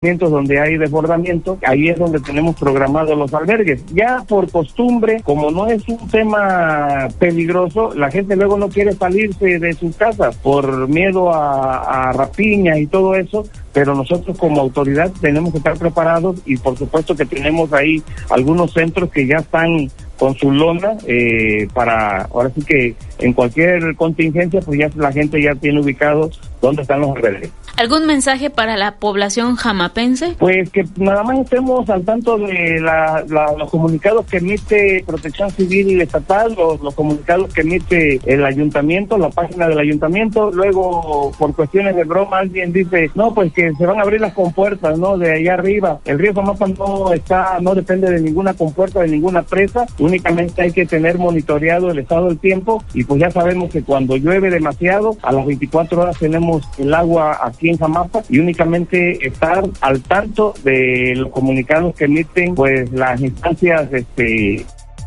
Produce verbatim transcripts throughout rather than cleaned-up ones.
donde hay desbordamiento, ahí es donde tenemos programados los albergues. Ya por costumbre, como no es un tema peligroso, la gente luego no quiere salirse de sus casas por miedo a, a rapiñas y todo eso, pero nosotros como autoridad tenemos que estar preparados y por supuesto que tenemos ahí algunos centros que ya están con su lona eh, para, ahora sí que en cualquier contingencia, pues ya la gente ya tiene ubicado dónde están los albergues. ¿Algún mensaje para la población jamapense? Pues que nada más estemos al tanto de la, la, los comunicados que emite Protección Civil Estatal, los, los comunicados que emite el ayuntamiento, la página del ayuntamiento. Luego, por cuestiones de broma, alguien dice, no, pues que se van a abrir las compuertas, ¿no? De allá arriba. El río Jamapa no está, no depende de ninguna compuerta, de ninguna presa. Únicamente hay que tener monitoreado el estado del tiempo y pues ya sabemos que cuando llueve demasiado, a las veinticuatro horas tenemos el agua aquí en Jamapa y únicamente estar al tanto de los comunicados que emiten pues las instancias este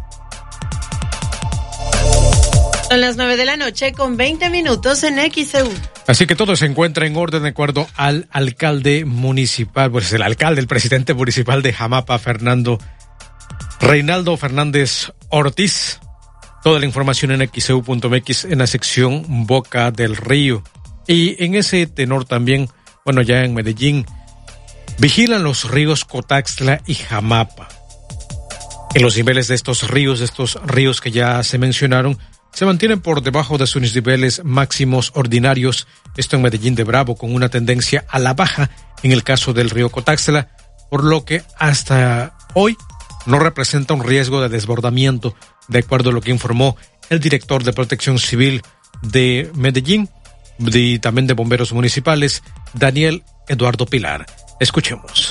Son las nueve de la noche con veinte minutos en X E U. Así que todo se encuentra en orden de acuerdo al alcalde municipal, pues el alcalde, el presidente municipal de Jamapa, Fernando Reinaldo Fernández Ortiz. Toda la información en X E U punto M X en la sección Boca del Río. Y en ese tenor también, bueno, ya en Medellín, vigilan los ríos Cotaxtla y Jamapa. En los niveles de estos ríos, de estos ríos que ya se mencionaron, se mantienen por debajo de sus niveles máximos ordinarios, esto en Medellín de Bravo, con una tendencia a la baja en el caso del río Cotaxtla, por lo que hasta hoy no representa un riesgo de desbordamiento, de acuerdo a lo que informó el director de Protección Civil de Medellín, y también de Bomberos Municipales, Daniel Eduardo Pilar. Escuchemos.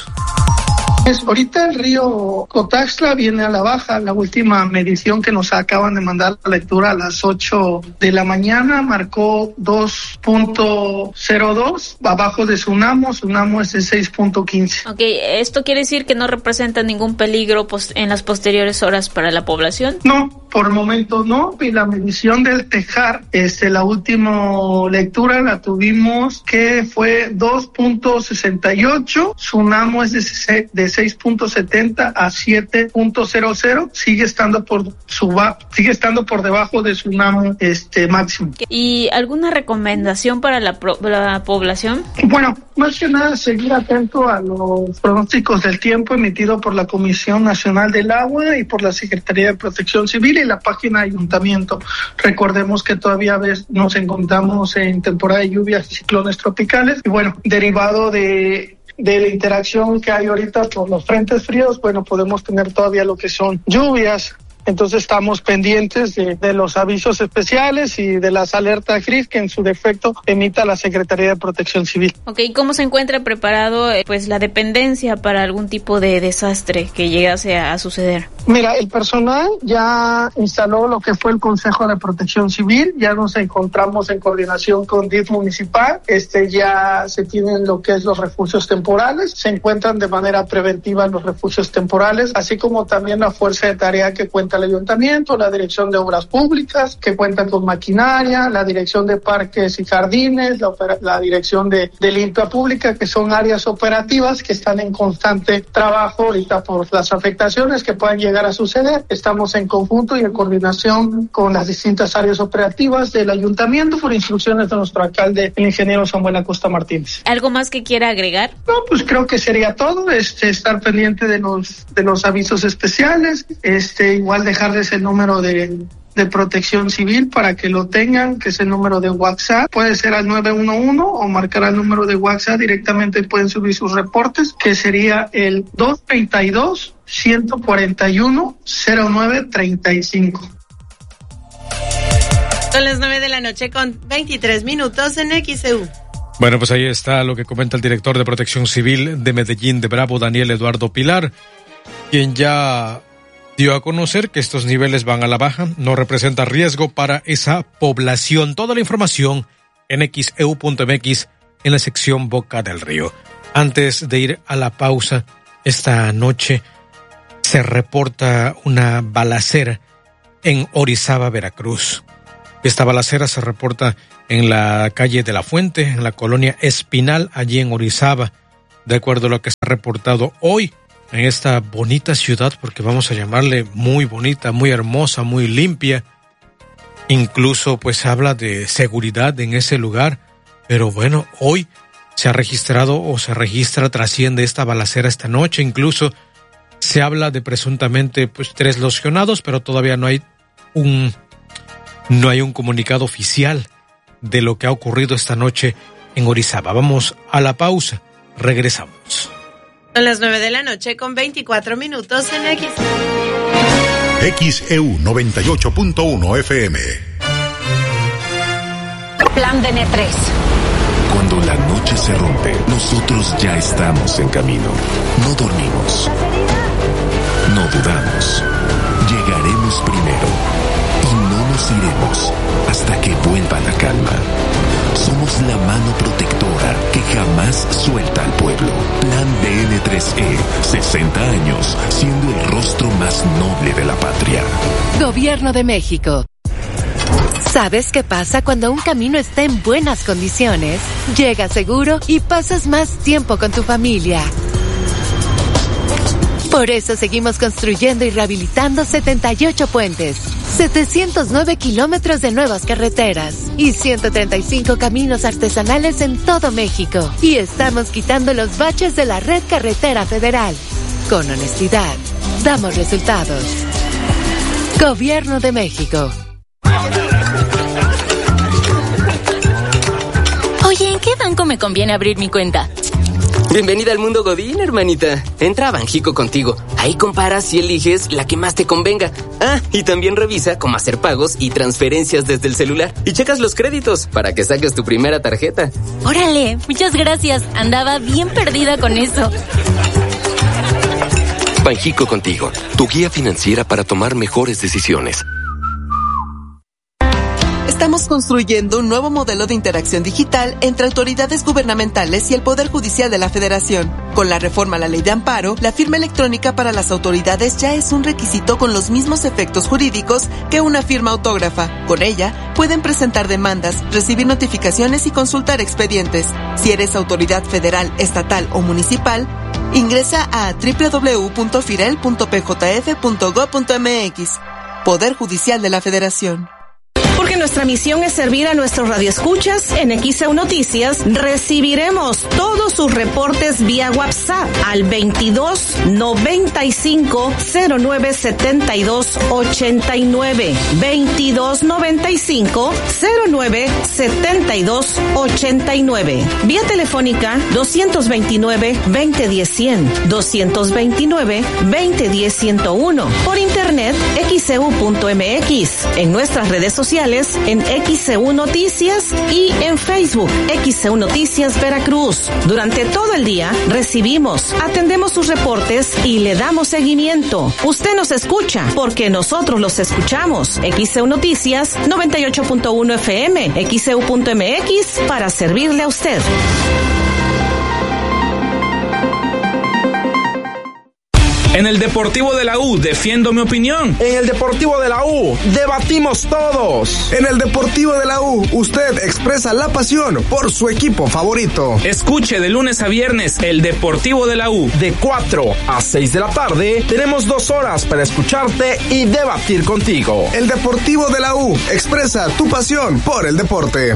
Pues ahorita el río Cotaxtla viene a la baja. La última medición que nos acaban de mandar la lectura a las ocho de la mañana marcó dos punto cero dos, abajo de Sunamo. Sunamo es de seis punto quince. Ok, ¿esto quiere decir que no representa ningún peligro en las posteriores horas para la población? No, por el momento no. Y la medición del Tejar, este, la última lectura la tuvimos que fue dos punto sesenta y ocho. Sunamo es de, de seis punto setenta a siete punto cero cero, sigue estando por suba, sigue estando por debajo de su Sunamo este máximo. ¿Y alguna recomendación para la, pro, la población? Bueno, más que nada seguir atento a los pronósticos del tiempo emitido por la Comisión Nacional del Agua y por la Secretaría de Protección Civil y la página de ayuntamiento. Recordemos que todavía nos encontramos en temporada de lluvias y ciclones tropicales y bueno, derivado de de la interacción que hay ahorita por los frentes fríos, bueno, podemos tener todavía lo que son lluvias. Entonces estamos pendientes de, de los avisos especiales y de las alertas gris que en su defecto emita la Secretaría de Protección Civil. Ok, ¿cómo se encuentra preparado pues la dependencia para algún tipo de desastre que llegase a, a suceder? Mira, el personal ya instaló lo que fue el Consejo de Protección Civil, ya nos encontramos en coordinación con D I F municipal, este ya se tienen lo que es los refugios temporales, se encuentran de manera preventiva los refugios temporales, así como también la fuerza de tarea que cuenta el ayuntamiento, la dirección de obras públicas, que cuentan con maquinaria, la dirección de parques y jardines, la, opera, la dirección de, de limpia pública, que son áreas operativas que están en constante trabajo ahorita por las afectaciones que puedan llegar a suceder. Estamos en conjunto y en coordinación con las distintas áreas operativas del ayuntamiento por instrucciones de nuestro alcalde, el ingeniero Samuel Acosta Martínez. ¿Algo más que quiera agregar? No, pues creo que sería todo, este, estar pendiente de los, de los avisos especiales, este, igual dejarles el número de, de Protección Civil para que lo tengan, que es el número de WhatsApp. Puede ser al nueve uno uno o marcar al número de WhatsApp, directamente pueden subir sus reportes, que sería el dos dos dos, uno cuatro uno, cero nueve tres cinco. Son las nueve de la noche con veintitrés minutos en X E U. Bueno, pues ahí está lo que comenta el director de Protección Civil de Medellín de Bravo, Daniel Eduardo Pilar, quien ya dio a conocer que estos niveles van a la baja, no representa riesgo para esa población. Toda la información en X E U punto M X en la sección Boca del Río. Antes de ir a la pausa, esta noche se reporta una balacera en Orizaba, Veracruz. Esta balacera se reporta en la calle de la Fuente, en la colonia Espinal, allí en Orizaba, de acuerdo a lo que se ha reportado hoy en esta bonita ciudad, porque vamos a llamarle muy bonita, muy hermosa, muy limpia. Incluso pues se habla de seguridad en ese lugar, pero bueno, hoy se ha registrado o se registra, trasciende esta balacera esta noche. Incluso se habla de presuntamente pues tres lesionados, pero todavía no hay un no hay un comunicado oficial de lo que ha ocurrido esta noche en Orizaba. Vamos a la pausa, regresamos. Son las nueve de la noche con veinticuatro minutos en X. X E U noventa y ocho punto uno F M. Plan D N tres. Cuando la noche se rompe, nosotros ya estamos en camino. No dormimos. No dudamos. Llegaremos primero. Y no nos iremos hasta que vuelva la calma. Somos la mano protectora que jamás suelta al pueblo. Plan D N tres E, sesenta años, siendo el rostro más noble de la patria. Gobierno de México. ¿Sabes qué pasa cuando un camino está en buenas condiciones? Llegas seguro y pasas más tiempo con tu familia. Por eso seguimos construyendo y rehabilitando setenta y ocho puentes, setecientos nueve kilómetros de nuevas carreteras y ciento treinta y cinco caminos artesanales en todo México. Y estamos quitando los baches de la red carretera federal. Con honestidad, damos resultados. Gobierno de México. Oye, ¿en qué banco me conviene abrir mi cuenta? Bienvenida al mundo Godín, hermanita. Entra a Banjico contigo. Ahí comparas y eliges la que más te convenga. Ah, y también revisa cómo hacer pagos y transferencias desde el celular. Y checas los créditos para que saques tu primera tarjeta. Órale, muchas gracias. Andaba bien perdida con eso. Banjico contigo, tu guía financiera para tomar mejores decisiones. Estamos construyendo un nuevo modelo de interacción digital entre autoridades gubernamentales y el Poder Judicial de la Federación. Con la reforma a la Ley de Amparo, la firma electrónica para las autoridades ya es un requisito con los mismos efectos jurídicos que una firma autógrafa. Con ella, pueden presentar demandas, recibir notificaciones y consultar expedientes. Si eres autoridad federal, estatal o municipal, ingresa a doble u doble u doble u punto firel punto p j f punto gob punto m x. Poder Judicial de la Federación. Porque nuestra misión es servir a nuestros radioescuchas, en X E U Noticias recibiremos todos sus reportes vía WhatsApp al veintidós noventa y cinco cero nueve setenta y dos ochenta y nueve. veintidós noventa y cinco cero nueve setenta y dos ochenta y nueve. Vía telefónica doscientos veintinueve veinte diez cien, doscientos veintinueve veinte diez ciento uno. Por internet x e u punto m x. En nuestras redes sociales en X E U Noticias y en Facebook X E U Noticias Veracruz. Durante todo el día recibimos, atendemos sus reportes y le damos seguimiento. Usted nos escucha porque nosotros los escuchamos. X E U Noticias noventa y ocho punto uno F M, x e u punto m x para servirle a usted. En el Deportivo de la U, defiendo mi opinión. En el Deportivo de la U, debatimos todos. En el Deportivo de la U, usted expresa la pasión por su equipo favorito. Escuche de lunes a viernes el Deportivo de la U. De cuatro a seis de la tarde, tenemos dos horas para escucharte y debatir contigo. El Deportivo de la U, expresa tu pasión por el deporte.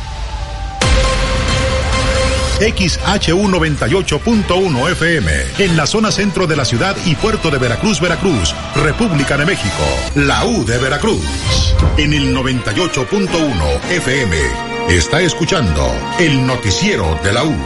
X H U noventa y ocho punto uno F M, en la zona centro de la ciudad y puerto de Veracruz, Veracruz, República de México. La U de Veracruz. En el noventa y ocho punto uno F M, está escuchando el noticiero de la U.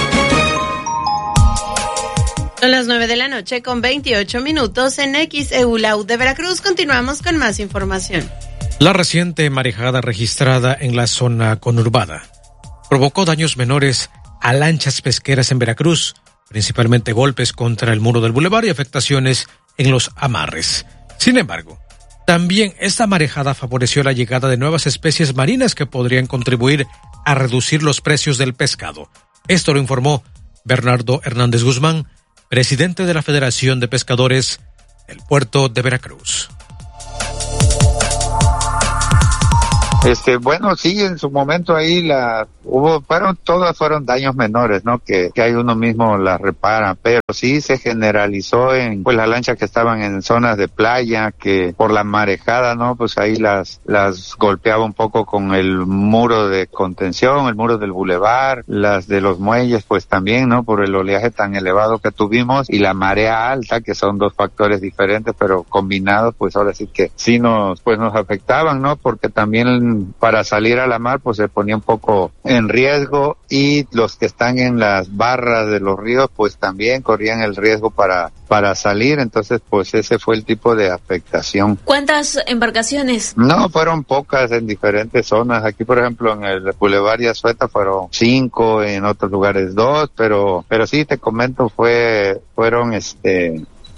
Son las nueve de la noche con veintiocho minutos en X E U, la U de Veracruz. Continuamos con más información. La reciente marejada registrada en la zona conurbada provocó daños menores a lanchas pesqueras en Veracruz, principalmente golpes contra el muro del bulevar y afectaciones en los amarres. Sin embargo, también esta marejada favoreció la llegada de nuevas especies marinas que podrían contribuir a reducir los precios del pescado. Esto lo informó Bernardo Hernández Guzmán, presidente de la Federación de Pescadores del Puerto de Veracruz. Este, bueno, sí, en su momento ahí la hubo, fueron, todas fueron daños menores, ¿no? Que, que ahí uno mismo las repara, pero sí se generalizó en, pues las lanchas que estaban en zonas de playa, que por la marejada, ¿no? Pues ahí las, las golpeaba un poco con el muro de contención, el muro del bulevar, las de los muelles, pues también, ¿no? Por el oleaje tan elevado que tuvimos y la marea alta, que son dos factores diferentes, pero combinados, pues ahora sí que sí nos, pues nos afectaban, ¿no? Porque también para salir a la mar, pues se ponía un poco en riesgo y los que están en las barras de los ríos, pues también corrían el riesgo para, para salir. Entonces, pues ese fue el tipo de afectación. ¿Cuántas embarcaciones? No, fueron pocas en diferentes zonas. Aquí, por ejemplo, en el Boulevard y Azueta fueron cinco, en otros lugares dos, pero, pero sí te comento, fue, fueron este,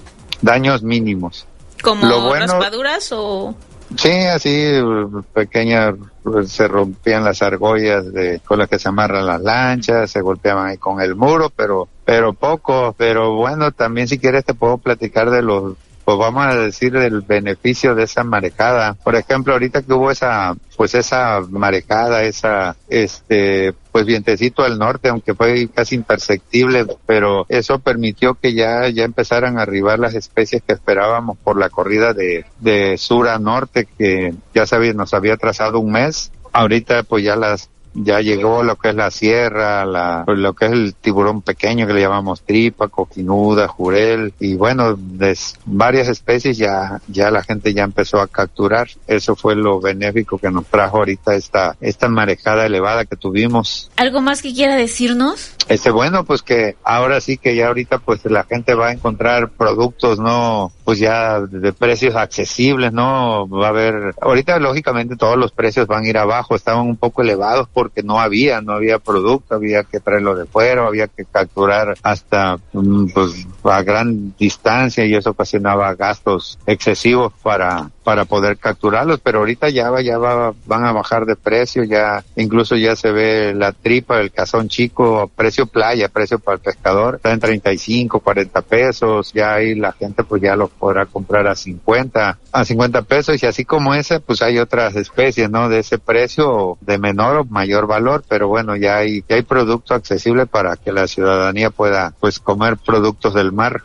daños mínimos. ¿Como Lo bueno, raspaduras o...? Sí, así pequeñas, se rompían las argollas de con las que se amarran las lanchas, se golpeaban ahí con el muro, pero pero poco, pero bueno, también si quieres te puedo platicar de los, pues vamos a decir del beneficio de esa marejada. Por ejemplo, ahorita que hubo esa, pues esa marejada, esa, este, pues vientecito al norte, aunque fue casi imperceptible, pero eso permitió que ya, ya empezaran a arribar las especies que esperábamos por la corrida de, de sur a norte, que ya sabías, nos había trazado un mes. Ahorita pues ya las, ya llegó lo que es la sierra, la, pues lo que es el tiburón pequeño que le llamamos tripa, coquinuda, jurel, y bueno, de varias especies ya, ya la gente ya empezó a capturar. Eso fue lo benéfico que nos trajo ahorita esta, esta marejada elevada que tuvimos. ¿Algo más que quiera decirnos? Este, bueno, pues que ahora sí que ya ahorita pues la gente va a encontrar productos, ¿no? Pues ya de precios accesibles, ¿no? Va a haber, ahorita lógicamente todos los precios van a ir abajo, estaban un poco elevados porque no había, no había producto, había que traerlo de fuera, había que capturar hasta, pues, a gran distancia y eso ocasionaba gastos excesivos para, para poder capturarlos, pero ahorita ya va, ya va, van a bajar de precio, ya, incluso ya se ve la tripa, el cazón chico, precio playa, precio para el pescador, está en treinta y cinco, cuarenta pesos, ya ahí la gente pues ya lo podrá comprar a cincuenta, a cincuenta pesos, y así como ese, pues hay otras especies, ¿no? De ese precio, de menor o mayor valor, pero bueno, ya hay, ya hay producto accesible para que la ciudadanía pueda, pues, comer productos del mar.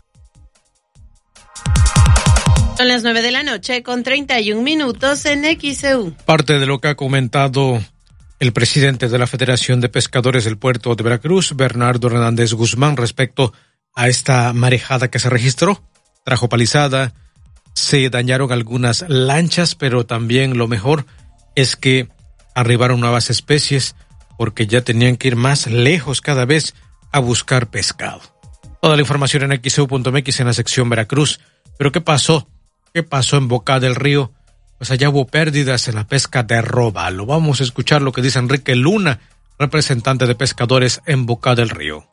Son las nueve de la noche con treinta y un minutos en X E U. Parte de lo que ha comentado el presidente de la Federación de Pescadores del Puerto de Veracruz, Bernardo Hernández Guzmán, respecto a esta marejada que se registró. Trajo palizada, se dañaron algunas lanchas, pero también lo mejor es que arribaron nuevas especies porque ya tenían que ir más lejos cada vez a buscar pescado. Toda la información en X E U punto M X en la sección Veracruz. Pero ¿qué pasó? ¿Qué pasó en Boca del Río? Pues allá hubo pérdidas en la pesca de robalo. Vamos a escuchar lo que dice Enrique Luna, representante de pescadores en Boca del Río.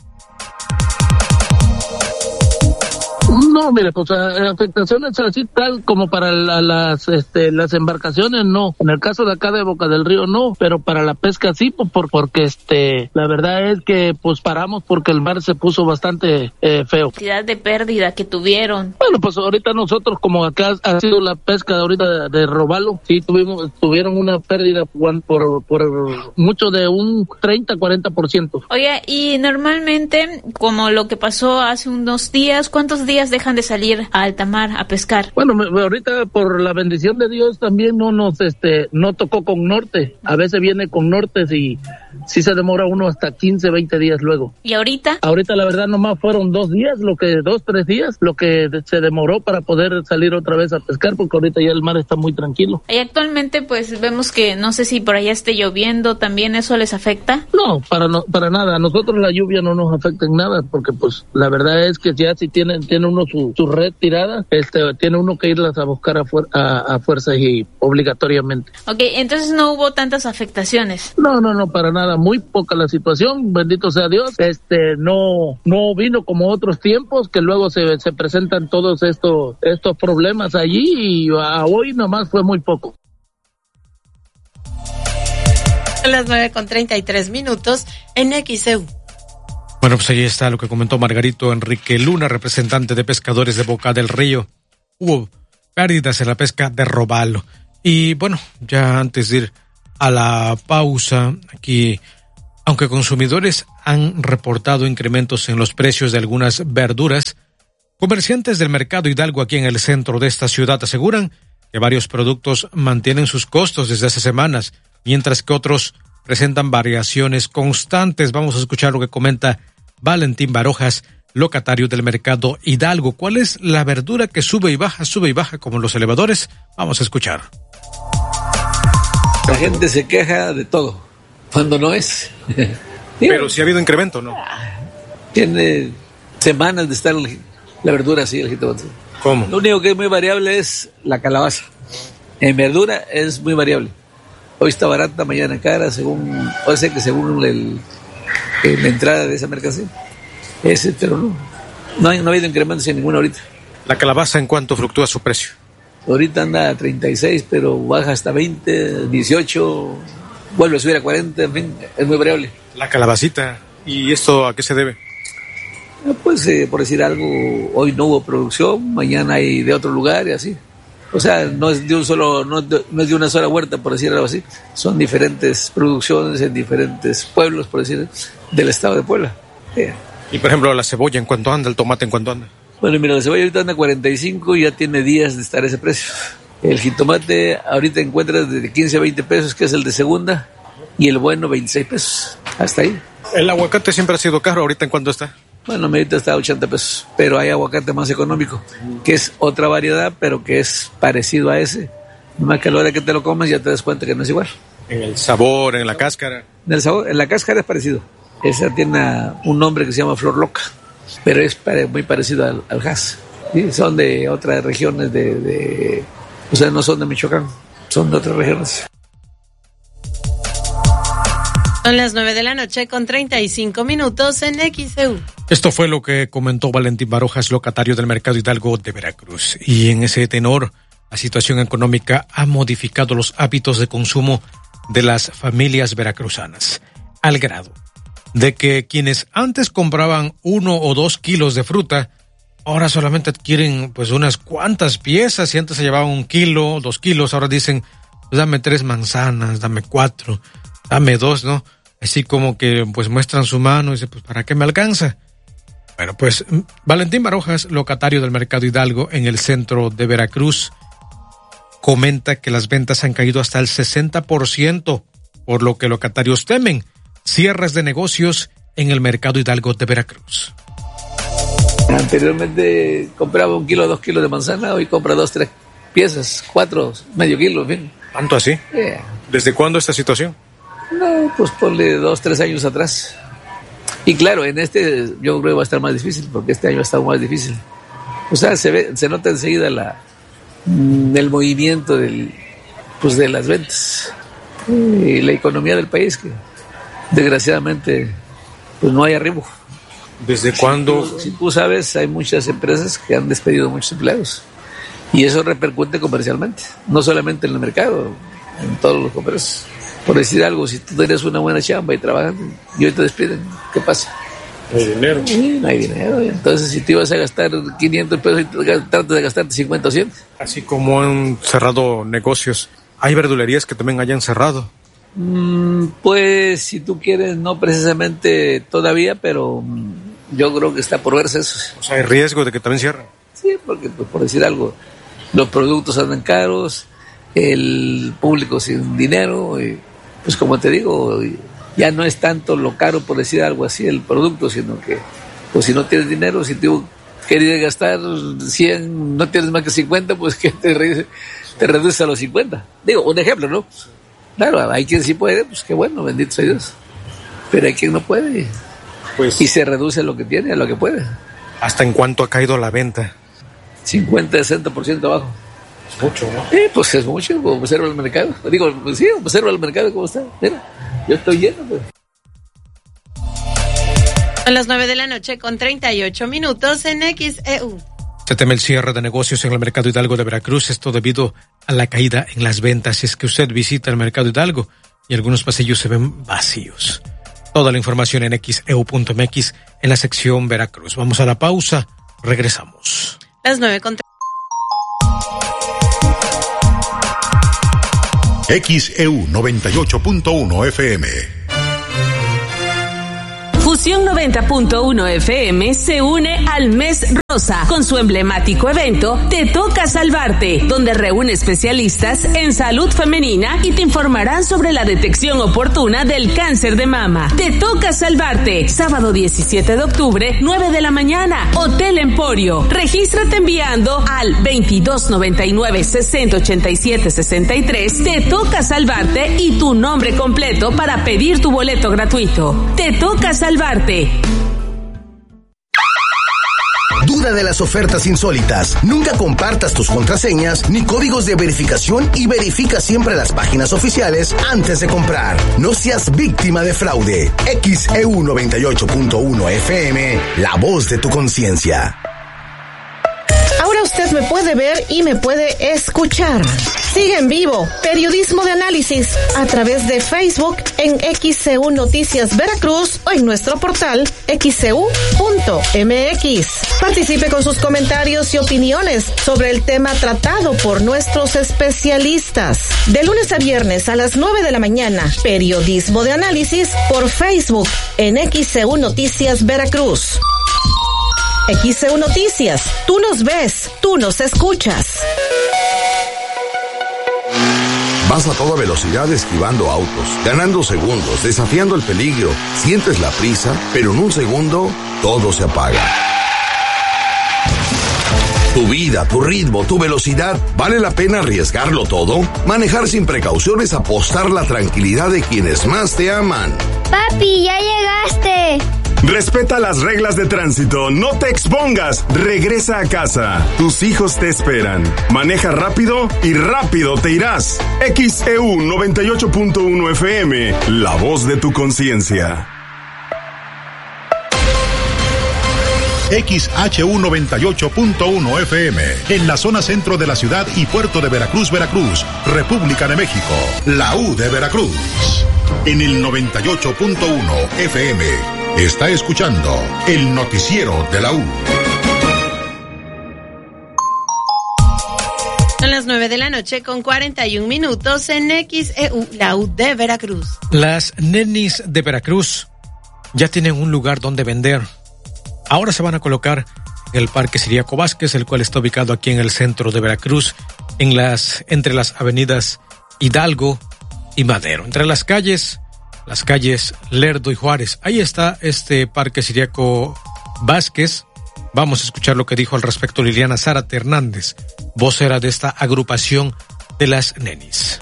No, mire, pues afectaciones así tal como para la, las este, las embarcaciones no. En el caso de acá de Boca del Río no, pero para la pesca sí, pues por, porque este la verdad es que pues paramos porque el mar se puso bastante eh, feo. Cantidad de pérdida que tuvieron. Bueno, pues ahorita nosotros como acá ha sido la pesca de ahorita de, de robalo, sí tuvimos tuvieron una pérdida por, por, por mucho de un treinta a cuarenta por ciento. Oye, y normalmente como lo que pasó hace unos días, ¿cuántos días dejan de salir a alta mar a pescar? Bueno, ahorita por la bendición de Dios también no nos este no tocó con norte. A veces viene con nortes y sí se demora uno hasta quince, veinte días luego. ¿Y ahorita? Ahorita la verdad nomás fueron dos días, lo que dos, tres días, lo que se demoró para poder salir otra vez a pescar, porque ahorita ya el mar está muy tranquilo. Y actualmente pues vemos que no sé si por allá esté lloviendo, ¿también eso les afecta? No, para no, para nada. A nosotros la lluvia no nos afecta en nada, porque pues la verdad es que ya si tienen tiene uno su, su red tirada, este tiene uno que irlas a buscar a, fuer- a, a fuerzas y obligatoriamente. Ok, entonces no hubo tantas afectaciones. No, no, no, para nada, muy poca la situación, bendito sea Dios. Este no no vino como otros tiempos que luego se, se presentan todos estos estos problemas allí, y a hoy nomás fue muy poco. A las nueve con treinta y tres minutos en X E U. Bueno, pues ahí está lo que comentó Margarito Enrique Luna, representante de pescadores de Boca del Río. Hubo pérdidas en la pesca de robalo. Y bueno, ya antes de ir a la pausa. Aquí, aunque consumidores han reportado incrementos en los precios de algunas verduras, comerciantes del mercado Hidalgo aquí en el centro de esta ciudad aseguran que varios productos mantienen sus costos desde hace semanas, mientras que otros presentan variaciones constantes. Vamos a escuchar lo que comenta Valentín Barojas, locatario del mercado Hidalgo. ¿Cuál es la verdura que sube y baja, sube y baja como los elevadores? Vamos a escuchar. La gente se queja de todo, cuando no es. Pero si ha habido incremento, ¿no? Tiene semanas de estar la verdura así, el jitomate. ¿Cómo? Lo único que es muy variable es la calabaza. En verdura es muy variable. Hoy está barata, mañana cara, según, o sea que según el, el, la entrada de esa mercancía. Ese, pero no, no, hay, no ha habido incrementos en ninguna ahorita. ¿La calabaza en cuánto fluctúa su precio? Ahorita anda a treinta y seis, pero baja hasta veinte, dieciocho, vuelve a subir a cuarenta, en fin, es muy variable. La calabacita, ¿y esto a qué se debe? Pues eh, por decir algo, hoy no hubo producción, mañana hay de otro lugar y así. O sea, no es de un solo, no, no es de una sola huerta, por decir algo así. Son diferentes producciones en diferentes pueblos, por decir, del estado de Puebla. Yeah. Y por ejemplo, la cebolla, ¿en cuánto anda? ¿El tomate en cuánto anda? Bueno, mira, la cebolla ahorita anda cuarenta y cinco y ya tiene días de estar a ese precio. El jitomate ahorita encuentras de quince a veinte pesos, que es el de segunda, y el bueno veintiséis pesos. Hasta ahí. El aguacate siempre ha sido caro, ¿ahorita en cuánto está? Bueno, ahorita está a ochenta pesos, pero hay aguacate más económico, que es otra variedad, pero que es parecido a ese. Nomás que a la hora que te lo comes ya te das cuenta que no es igual. En el sabor, en la cáscara. En el sabor, en la cáscara es parecido. Esa tiene un nombre que se llama flor loca, pero es muy parecido al, al jas. ¿Sí? Son de otras regiones de, de... O sea, no son de Michoacán, son de otras regiones. Son las nueve de la noche con treinta y cinco minutos en X E U. Esto fue lo que comentó Valentín Barojas, locatario del mercado Hidalgo de Veracruz. Y en ese tenor, la situación económica ha modificado los hábitos de consumo de las familias veracruzanas, al grado de que quienes antes compraban uno o dos kilos de fruta, ahora solamente adquieren pues unas cuantas piezas. Si antes se llevaban un kilo, dos kilos, ahora dicen, pues, dame tres manzanas, dame cuatro, dame dos, ¿no? Así como que pues muestran su mano y dicen, pues ¿para qué me alcanza? Bueno, pues Valentín Barojas, locatario del mercado Hidalgo en el centro de Veracruz, comenta que las ventas han caído hasta el sesenta por ciento, por lo que locatarios temen cierres de negocios en el mercado Hidalgo de Veracruz. Anteriormente compraba un kilo, dos kilos de manzana, hoy compra dos, tres piezas, cuatro, medio kilo, en fin. ¿Tanto así? Yeah. ¿Desde cuándo esta situación? No, pues ponle dos, tres años atrás. Y claro, en este yo creo que va a estar más difícil, porque este año ha estado más difícil. O sea, se ve, se nota enseguida la, el movimiento del, pues de las ventas y la economía del país, que desgraciadamente pues no hay arribo. ¿Desde cuándo? Si tú, si tú sabes, hay muchas empresas que han despedido muchos empleados y eso repercute comercialmente, no solamente en el mercado, en todos los comercios. Por decir algo, si tú tienes una buena chamba y trabajas y hoy te despiden, ¿qué pasa? No hay dinero. Sí, no hay dinero. Entonces, si te ibas a gastar quinientos pesos y tratas de gastarte cincuenta o cien. Así como han cerrado negocios, ¿hay verdulerías que también hayan cerrado? Mm, pues, si tú quieres, no precisamente todavía, pero yo creo que está por verse eso. O sea, ¿hay riesgo de que también cierren? Sí, porque, pues, por decir algo, los productos andan caros, el público sin dinero, y pues como te digo, ya no es tanto lo caro, por decir algo así, el producto, sino que pues si no tienes dinero, si tú querías gastar cien, no tienes más que cincuenta, pues que te, re, te reduces a los cincuenta. Digo, un ejemplo, ¿no? Claro, hay quien sí puede, pues qué bueno, bendito sea Dios. Pero hay quien no puede. Pues, y se reduce a lo que tiene, a lo que puede. ¿Hasta en cuánto ha caído la venta? cincuenta, sesenta por ciento abajo. Es mucho, ¿no? Sí, pues es mucho, observa el mercado. Digo, pues sí, observa el mercado cómo está. Mira, yo estoy lleno, pues. Son las nueve de la noche con treinta y ocho minutos en X E U. Se teme el cierre de negocios en el mercado Hidalgo de Veracruz, esto debido a la caída en las ventas. Si es que usted visita el mercado Hidalgo y algunos pasillos se ven vacíos. Toda la información en X E U punto M X en la sección Veracruz. Vamos a la pausa, regresamos. Las nueve con X E U noventa y ocho punto uno F M. Fusión noventa punto uno F M se une al Mes Rosa con su emblemático evento Te Toca Salvarte, donde reúne especialistas en salud femenina y te informarán sobre la detección oportuna del cáncer de mama. Te Toca Salvarte, sábado diecisiete de octubre, nueve de la mañana, Hotel Emporio. Regístrate enviando al veintidós noventa y nueve sesenta ochenta y siete sesenta y tres. Te Toca Salvarte y tu nombre completo para pedir tu boleto gratuito. Te Toca Salvarte. Duda de las ofertas insólitas. Nunca compartas tus contraseñas ni códigos de verificación y verifica siempre las páginas oficiales antes de comprar. No seas víctima de fraude. X E U noventa y ocho punto uno F M, la voz de tu conciencia. Ahora usted me puede ver y me puede escuchar. Sigue en vivo Periodismo de Análisis a través de Facebook en X C U Noticias Veracruz o en nuestro portal x c u punto m x. Participe con sus comentarios y opiniones sobre el tema tratado por nuestros especialistas. De lunes a viernes a las nueve de la mañana, Periodismo de Análisis por Facebook en X C U Noticias Veracruz. X C U Noticias, tú nos ves, tú nos escuchas. Vas a toda velocidad esquivando autos, ganando segundos, desafiando el peligro. Sientes la prisa, pero en un segundo todo se apaga. Tu vida, tu ritmo, tu velocidad, ¿vale la pena arriesgarlo todo? Manejar sin precauciones, apostar la tranquilidad de quienes más te aman. Papi, ya llegaste. Respeta las reglas de tránsito, no te expongas, regresa a casa. Tus hijos te esperan. Maneja rápido y rápido te irás. X E U noventa y ocho punto uno F M, la voz de tu conciencia. X H U noventa y ocho punto uno F M, en la zona centro de la ciudad y puerto de Veracruz, Veracruz, República de México, la U de Veracruz. En el noventa y ocho punto uno F M, está escuchando el noticiero de la U. Son las nueve de la noche con cuarenta y un minutos en X E U, la U de Veracruz. Las nenis de Veracruz ya tienen un lugar donde vender. Ahora se van a colocar en el Parque Ciriaco Vázquez, el cual está ubicado aquí en el centro de Veracruz, en las, entre las avenidas Hidalgo y Madero, entre las calles, las calles Lerdo y Juárez. Ahí está este Parque Ciriaco Vázquez. Vamos a escuchar lo que dijo al respecto Liliana Zárate Hernández, vocera de esta agrupación de las nenis.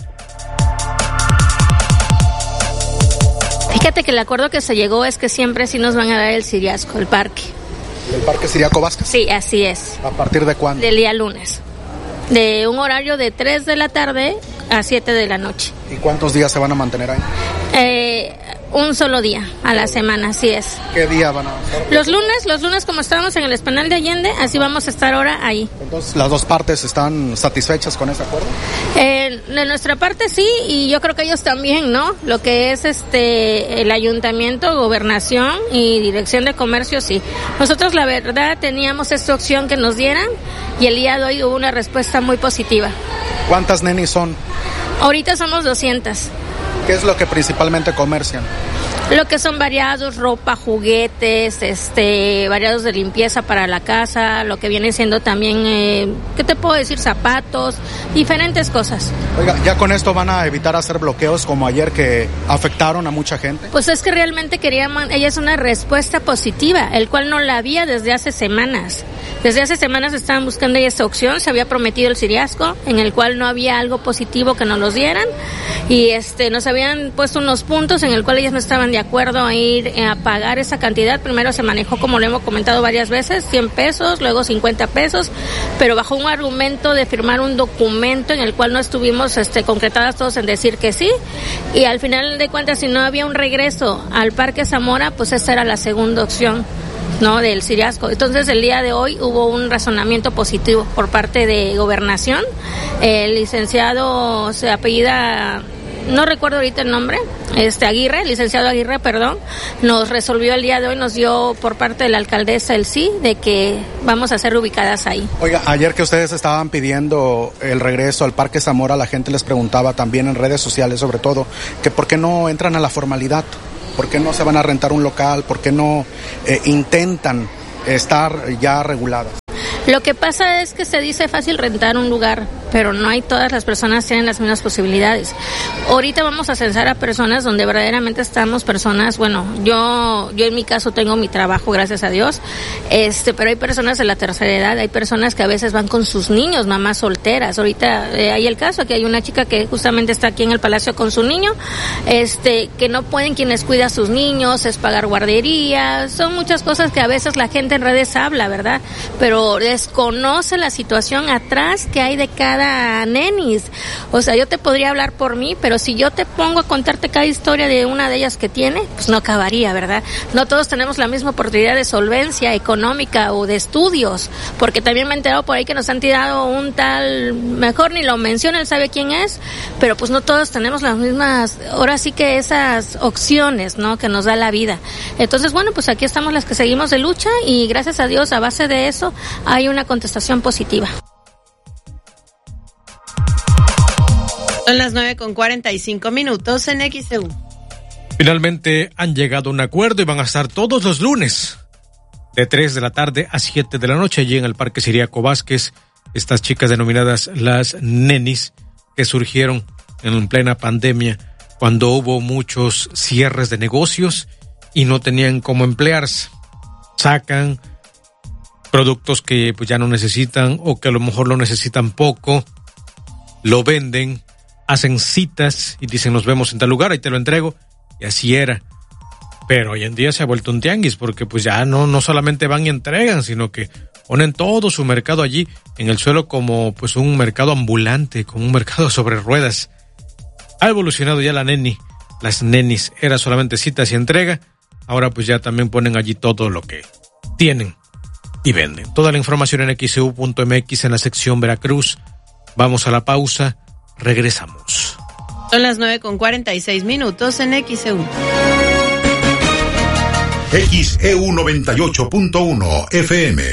Fíjate que el acuerdo que se llegó es que siempre sí nos van a dar el Ciriasco, el parque. ¿El Parque Ciriaco Vázquez? Sí, así es. ¿A partir de cuándo? Del día lunes. De un horario de tres de la tarde a siete de la noche. ¿Y cuántos días se van a mantener ahí? Eh, un solo día a la semana, así es. ¿Qué día van a hacer? Los lunes, los lunes como estábamos en el Esplanal de Allende, así vamos a estar ahora ahí. Entonces, ¿las dos partes están satisfechas con ese acuerdo? Eh, de nuestra parte sí, y yo creo que ellos también, ¿no? Lo que es este el ayuntamiento, gobernación y dirección de comercio, sí. Nosotros la verdad teníamos esta opción que nos dieran y el día de hoy hubo una respuesta muy positiva. ¿Cuántas nenis son? Ahorita somos doscientas. ¿Qué es lo que principalmente comercian? Lo que son variados, ropa, juguetes, este, variados de limpieza para la casa, lo que viene siendo también, eh, ¿qué te puedo decir? Zapatos, diferentes cosas. Oiga, ¿ya con esto van a evitar hacer bloqueos como ayer que afectaron a mucha gente? Pues es que realmente queríamos, ella es una respuesta positiva, el cual no la había desde hace semanas. Desde hace semanas estaban buscando esta opción, se había prometido el Ciriasco, en el cual no había algo positivo que nos los dieran, y este, nos habían puesto unos puntos en el cual ellos no estaban de acuerdo a ir a pagar esa cantidad. Primero se manejó, como lo hemos comentado varias veces, cien pesos, luego cincuenta pesos, pero bajo un argumento de firmar un documento en el cual no estuvimos este, concretadas todos en decir que sí, y al final de cuentas, si no había un regreso al Parque Zamora, pues esa era la segunda opción, ¿no? Del Ciriasco. Entonces el día de hoy hubo un razonamiento positivo por parte de Gobernación. El licenciado se apellida no recuerdo ahorita el nombre, este Aguirre, licenciado Aguirre, perdón, nos resolvió el día de hoy, nos dio por parte de la alcaldesa el sí, de que vamos a ser ubicadas ahí. Oiga, ayer que ustedes estaban pidiendo el regreso al Parque Zamora, la gente les preguntaba también en redes sociales sobre todo, que por qué no entran a la formalidad, por qué no se van a rentar un local, por qué no eh, intentan estar ya reguladas. Lo que pasa es que se dice fácil rentar un lugar, pero no hay todas las personas tienen las mismas posibilidades. Ahorita vamos a censar a personas donde verdaderamente estamos personas, bueno, yo yo en mi caso tengo mi trabajo, gracias a Dios, este, pero hay personas de la tercera edad, hay personas que a veces van con sus niños, mamás solteras. Ahorita eh, hay el caso que hay una chica que justamente está aquí en el Palacio con su niño, este, que no pueden quienes cuidan a sus niños, es pagar guardería, son muchas cosas que a veces la gente en redes habla, ¿verdad? Pero desconoce la situación atrás que hay de cada nenis. O sea, yo te podría hablar por mí, pero si yo te pongo a contarte cada historia de una de ellas que tiene, pues no acabaría, ¿verdad? No todos tenemos la misma oportunidad de solvencia económica o de estudios, porque también me he enterado por ahí que nos han tirado un tal, mejor ni lo menciona, él sabe quién es, pero pues no todos tenemos las mismas, ahora sí que esas opciones, ¿no?, que nos da la vida. Entonces, bueno, pues aquí estamos las que seguimos de lucha y gracias a Dios, a base de eso, hay una contestación positiva. Son las nueve con cuarenta y cinco minutos en X E U. Finalmente han llegado a un acuerdo y van a estar todos los lunes de tres de la tarde a siete de la noche allí en el Parque Ciriaco Vázquez. Estas chicas denominadas las nenis que surgieron en plena pandemia cuando hubo muchos cierres de negocios y no tenían cómo emplearse. Sacan productos que pues ya no necesitan o que a lo mejor lo necesitan poco, lo venden, hacen citas y dicen nos vemos en tal lugar, ahí te lo entrego, y así era. Pero hoy en día se ha vuelto un tianguis porque pues ya no, no solamente van y entregan, sino que ponen todo su mercado allí en el suelo como pues un mercado ambulante, como un mercado sobre ruedas. Ha evolucionado ya la neni, las nenis, era solamente citas y entrega, ahora pues ya también ponen allí todo lo que tienen y venden. Toda la información en X E U punto M X en la sección Veracruz. Vamos a la pausa, regresamos. Son las nueve con cuarenta y seis minutos en X E U. X E U noventa y ocho punto uno F M.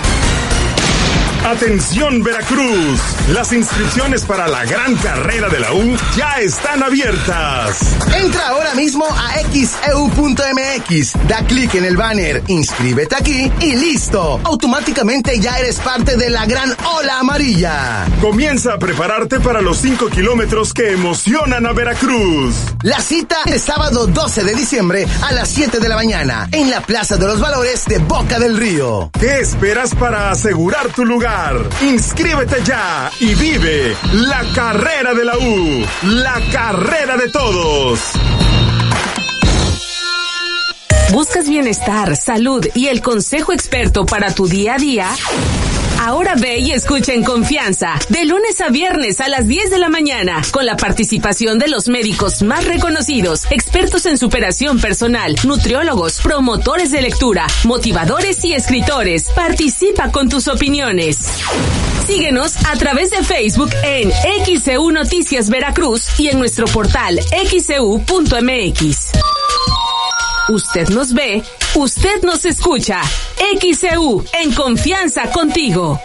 Atención Veracruz, las inscripciones para la gran carrera de la U ya están abiertas. Entra ahora mismo a X E U punto M X, da clic en el banner, inscríbete aquí y listo. Automáticamente ya eres parte de la gran ola amarilla. Comienza a prepararte para los cinco kilómetros que emocionan a Veracruz. La cita es sábado doce de diciembre a las siete de la mañana en la Plaza de los Valores de Boca del Río. ¿Qué esperas para asegurar tu lugar? Inscríbete ya y vive la carrera de la U, la carrera de todos. ¿Buscas bienestar, salud y el consejo experto para tu día a día? Ahora ve y escucha en confianza, de lunes a viernes a las diez de la mañana, con la participación de los médicos más reconocidos, expertos en superación personal, nutriólogos, promotores de lectura, motivadores y escritores. Participa con tus opiniones. Síguenos a través de Facebook en X E U Noticias Veracruz y en nuestro portal X E U punto M X. Usted nos ve, usted nos escucha. X E U, en confianza contigo.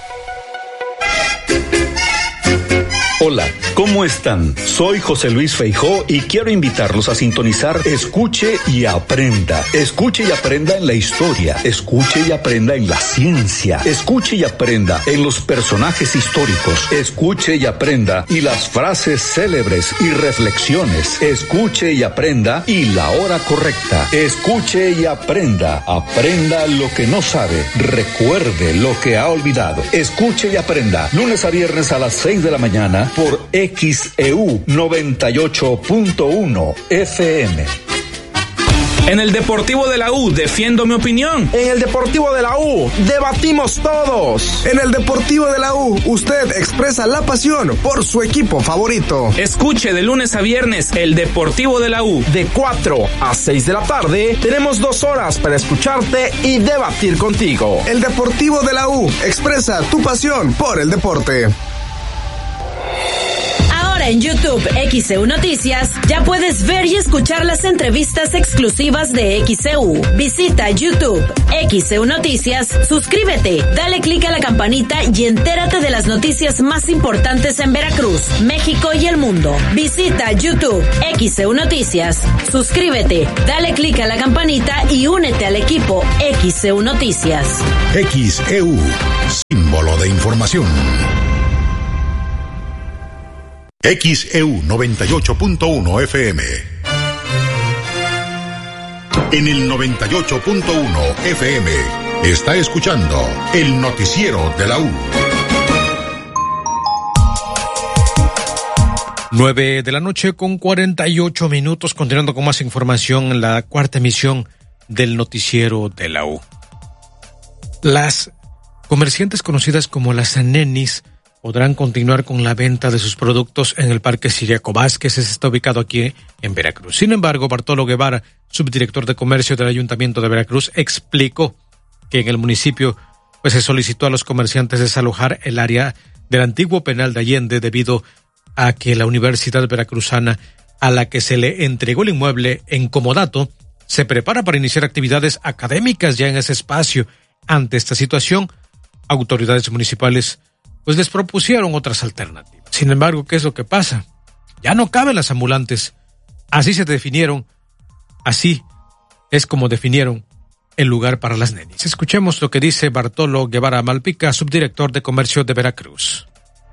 Hola, ¿cómo están? Soy José Luis Feijó y quiero invitarlos a sintonizar Escuche y Aprenda. Escuche y aprenda en la historia, escuche y aprenda en la ciencia, escuche y aprenda en los personajes históricos, escuche y aprenda y las frases célebres y reflexiones, escuche y aprenda y la hora correcta, escuche y aprenda, aprenda lo que no sabe, recuerde lo que ha olvidado, escuche y aprenda, lunes a viernes a las seis de la mañana, por X E U noventa y ocho punto uno F M. En el Deportivo de la U defiendo mi opinión. En el Deportivo de la U debatimos todos. En el Deportivo de la U usted expresa la pasión por su equipo favorito. Escuche de lunes a viernes el Deportivo de la U. De cuatro a seis de la tarde tenemos dos horas para escucharte y debatir contigo. El Deportivo de la U expresa tu pasión por el deporte. Ahora en YouTube X E U Noticias ya puedes ver y escuchar las entrevistas exclusivas de X E U. Visita YouTube X E U Noticias, suscríbete, dale clic a la campanita y entérate de las noticias más importantes en Veracruz, México y el mundo. Visita YouTube X E U Noticias, suscríbete, dale clic a la campanita y únete al equipo X E U Noticias. X E U, símbolo de información. X E U noventa y ocho punto uno F M. En el noventa y ocho punto uno F M está escuchando el noticiero de la U. Nueve de la noche con cuarenta y ocho minutos, continuando con más información en la cuarta emisión del noticiero de la U. Las comerciantes conocidas como las nenis podrán continuar con la venta de sus productos en el Parque Ciriaco Vázquez. Este está ubicado aquí en Veracruz. Sin embargo, Bartolo Guevara, subdirector de comercio del Ayuntamiento de Veracruz, explicó que en el municipio pues se solicitó a los comerciantes desalojar el área del antiguo penal de Allende debido a que la Universidad Veracruzana, a la que se le entregó el inmueble en comodato, se prepara para iniciar actividades académicas ya en ese espacio. Ante esta situación, autoridades municipales pues les propusieron otras alternativas. Sin embargo, ¿qué es lo que pasa? Ya no caben las ambulantes. Así se definieron, así es como definieron el lugar para las nenis. Escuchemos lo que dice Bartolo Guevara Malpica, subdirector de comercio de Veracruz.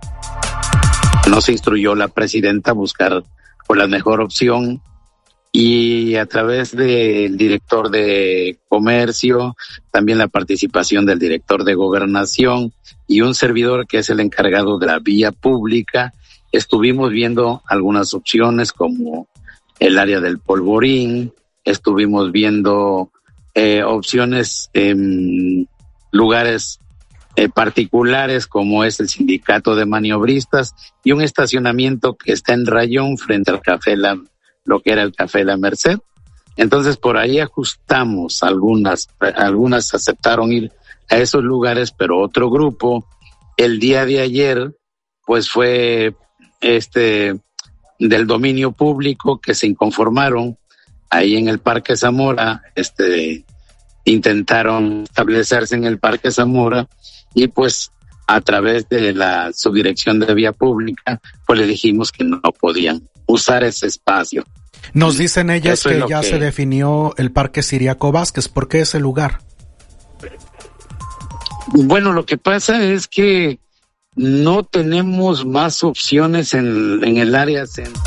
Nos instruyó la presidenta a buscar por la mejor opción y a través del director de comercio, también la participación del director de gobernación y un servidor que es el encargado de la vía pública, estuvimos viendo algunas opciones como el área del Polvorín, estuvimos viendo eh, opciones en lugares eh, particulares como es el sindicato de maniobristas y un estacionamiento que está en Rayón frente al café La lo que era el Café La Merced. Entonces por ahí ajustamos, algunas, algunas aceptaron ir a esos lugares, pero otro grupo, el día de ayer, pues fue este del dominio público que se inconformaron ahí en el Parque Zamora, este intentaron establecerse en el Parque Zamora y pues a través de la subdirección de vía pública, pues le dijimos que no podían usar ese espacio. Nos dicen ellas Eso que es ya que... se definió el Parque Ciriaco Vázquez. ¿Por qué ese lugar? Bueno, lo que pasa es que no tenemos más opciones en, en el área central.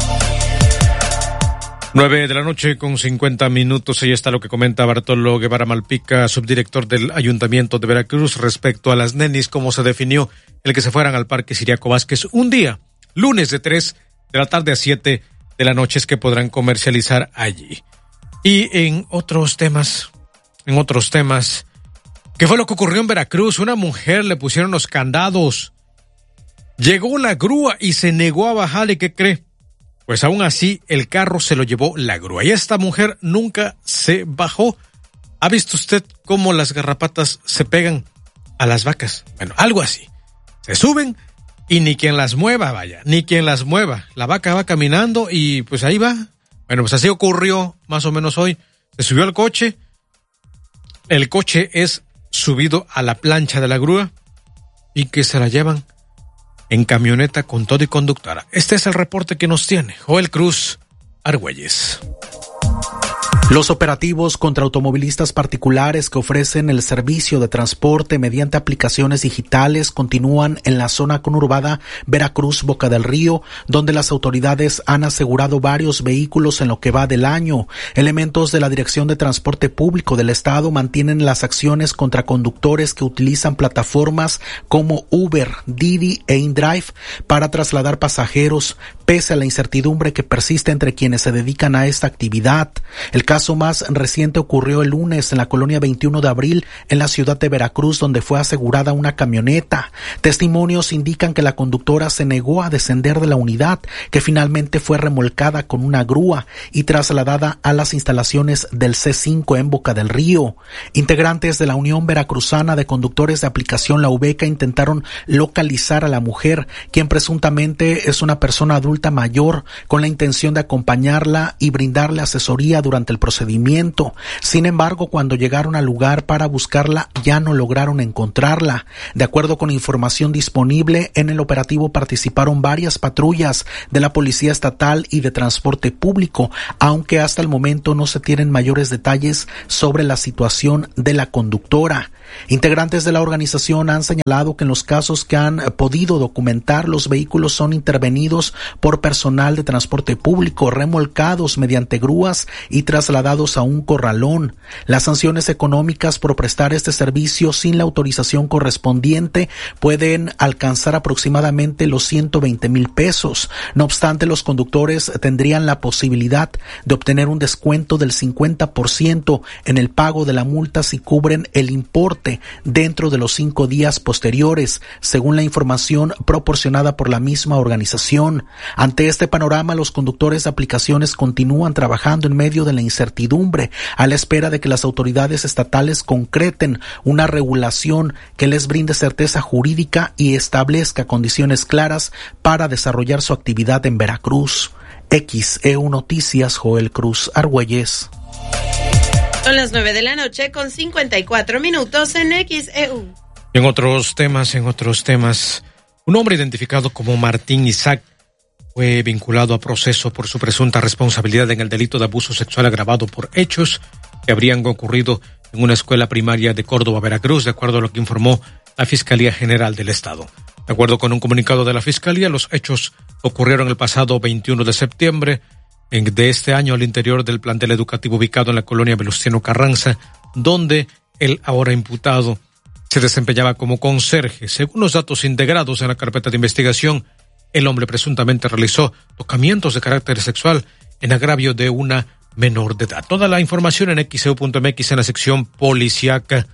Nueve de la noche con cincuenta minutos, ahí está lo que comenta Bartolo Guevara Malpica, subdirector del Ayuntamiento de Veracruz, respecto a las nenis, cómo se definió el que se fueran al Parque Ciriaco Vázquez un día, lunes de tres de la tarde a siete de la noche es que podrán comercializar allí. Y en otros temas, en otros temas, ¿qué fue lo que ocurrió en Veracruz? Una mujer le pusieron los candados, llegó la grúa y se negó a bajar, ¿y qué cree? Pues aún así el carro se lo llevó la grúa y esta mujer nunca se bajó. ¿Ha visto usted cómo las garrapatas se pegan a las vacas? Bueno, algo así. Se suben y ni quien las mueva, vaya, ni quien las mueva. La vaca va caminando y pues ahí va. Bueno, pues así ocurrió más o menos hoy. Se subió al coche. El coche es subido a la plancha de la grúa y que se la llevan en camioneta con todo y conductora. Este es el reporte que nos tiene Joel Cruz Argüelles. Los operativos contra automovilistas particulares que ofrecen el servicio de transporte mediante aplicaciones digitales continúan en la zona conurbada Veracruz-Boca del Río, donde las autoridades han asegurado varios vehículos en lo que va del año. Elementos de la Dirección de Transporte Público del Estado mantienen las acciones contra conductores que utilizan plataformas como Uber, Didi e InDrive para trasladar pasajeros, pese a la incertidumbre que persiste entre quienes se dedican a esta actividad. El caso más reciente ocurrió el lunes en la colonia veintiuno de abril en la ciudad de Veracruz, donde fue asegurada una camioneta. Testimonios indican que la conductora se negó a descender de la unidad, que finalmente fue remolcada con una grúa y trasladada a las instalaciones del C cinco en Boca del Río. Integrantes de la Unión Veracruzana de Conductores de Aplicación, la UVECA, intentaron localizar a la mujer, quien presuntamente es una persona adulta mayor, con la intención de acompañarla y brindarle asesoría durante el procedimiento. Sin embargo, cuando llegaron al lugar para buscarla, ya no lograron encontrarla. De acuerdo con información disponible, en el operativo participaron varias patrullas de la Policía Estatal y de Transporte Público, aunque hasta el momento no se tienen mayores detalles sobre la situación de la conductora. Integrantes de la organización han señalado que en los casos que han podido documentar, los vehículos son intervenidos por personal de transporte público, remolcados mediante grúas y trasladados a un corralón. Las sanciones económicas por prestar este servicio sin la autorización correspondiente pueden alcanzar aproximadamente los ciento veinte mil pesos. No obstante, los conductores tendrían la posibilidad de obtener un descuento del cincuenta por ciento en el pago de la multa si cubren el importe dentro de los cinco días posteriores, según la información proporcionada por la misma organización. Ante este panorama, los conductores de aplicaciones continúan trabajando en medio de la incertidumbre, a la espera de que las autoridades estatales concreten una regulación que les brinde certeza jurídica y establezca condiciones claras para desarrollar su actividad en Veracruz. X E U Noticias, Joel Cruz Argüelles. Son las nueve de la noche con cincuenta y cuatro minutos en X E U. En otros temas, en otros temas, un hombre identificado como Martín Isaac fue vinculado a proceso por su presunta responsabilidad en el delito de abuso sexual agravado por hechos que habrían ocurrido en una escuela primaria de Córdoba, Veracruz, de acuerdo a lo que informó la Fiscalía General del Estado. De acuerdo con un comunicado de la Fiscalía, los hechos ocurrieron el pasado veintiuno de septiembre de este año al interior del plantel educativo ubicado en la colonia Venustiano Carranza, donde el ahora imputado se desempeñaba como conserje. Según los datos integrados en la carpeta de investigación, el hombre presuntamente realizó tocamientos de carácter sexual en agravio de una menor de edad. Toda la información en X E U punto M X en la sección policiaca.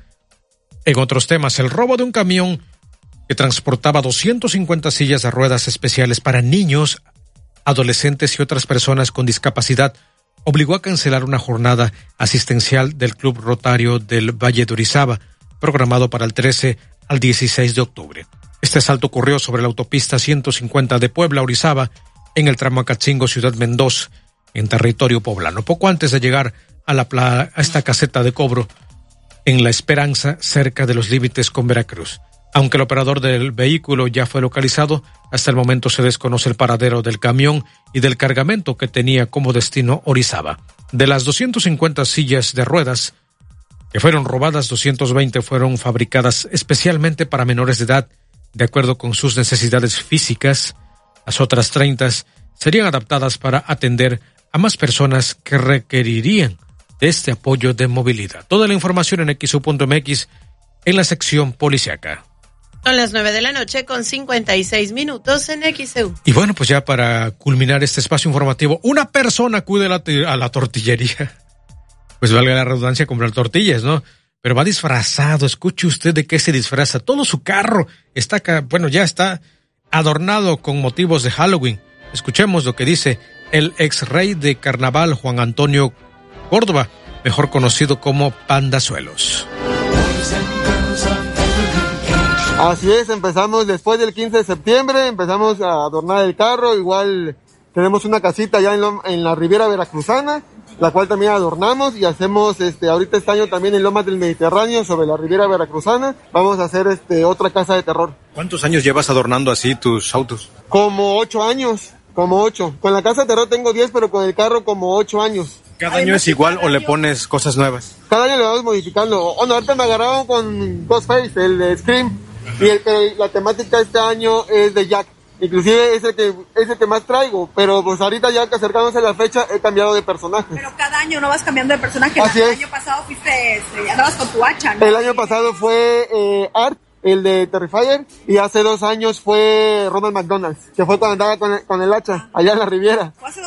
En otros temas, el robo de un camión que transportaba doscientas cincuenta sillas de ruedas especiales para niños, adolescentes y otras personas con discapacidad obligó a cancelar una jornada asistencial del Club Rotario del Valle de Orizaba, programado para el trece al dieciséis de octubre. Este asalto ocurrió sobre la autopista ciento cincuenta de Puebla a Orizaba, en el tramo Acatzingo, Ciudad Mendoza, en territorio poblano, poco antes de llegar a, la pla- a esta caseta de cobro en La Esperanza, cerca de los límites con Veracruz. Aunque el operador del vehículo ya fue localizado, hasta el momento se desconoce el paradero del camión y del cargamento que tenía como destino Orizaba. De las doscientas cincuenta sillas de ruedas que fueron robadas, doscientas veinte fueron fabricadas especialmente para menores de edad, de acuerdo con sus necesidades físicas. Las otras treinta serían adaptadas para atender a más personas que requerirían de este apoyo de movilidad. Toda la información en X E U punto M X en la sección policiaca. Son las nueve de la noche con cincuenta y seis minutos en X E U. Y bueno, pues ya para culminar este espacio informativo, una persona acude a la, a la tortillería, pues valga la redundancia, a comprar tortillas, ¿no? Pero va disfrazado. Escuche usted de qué se disfraza. Todo su carro está acá, bueno, ya está adornado con motivos de Halloween. Escuchemos lo que dice el ex rey de carnaval, Juan Antonio Córdoba, mejor conocido como Pandazuelos. Así es, empezamos después del quince de septiembre, empezamos a adornar el carro, igual tenemos una casita allá en, Lom- en la Riviera Veracruzana, la cual también adornamos y hacemos, este, ahorita este año también en Lomas del Mediterráneo, sobre la Riviera Veracruzana, vamos a hacer, este, otra casa de terror. ¿Cuántos años llevas adornando así tus autos? Como ocho años, como ocho. Con la casa de terror tengo diez, pero con el carro como ocho años. ¿Cada año es igual o le pones cosas nuevas? Cada año le vamos modificando. Bueno, ahorita me agarraron con Ghostface, el de Scream, y el, pero la temática este año es de Jack. Inclusive es el que es el que más traigo, pero pues ahorita ya que acercándose a la fecha he cambiado de personaje. Pero cada año no vas cambiando de personaje. Así el es. año pasado fuiste, este, andabas con tu hacha, ¿no? El año pasado fue eh, Art, el de Terrifier, y hace dos años fue Ronald McDonald, que fue cuando andaba con el, con el hacha, allá en la Riviera. ¿Fue hace dos años?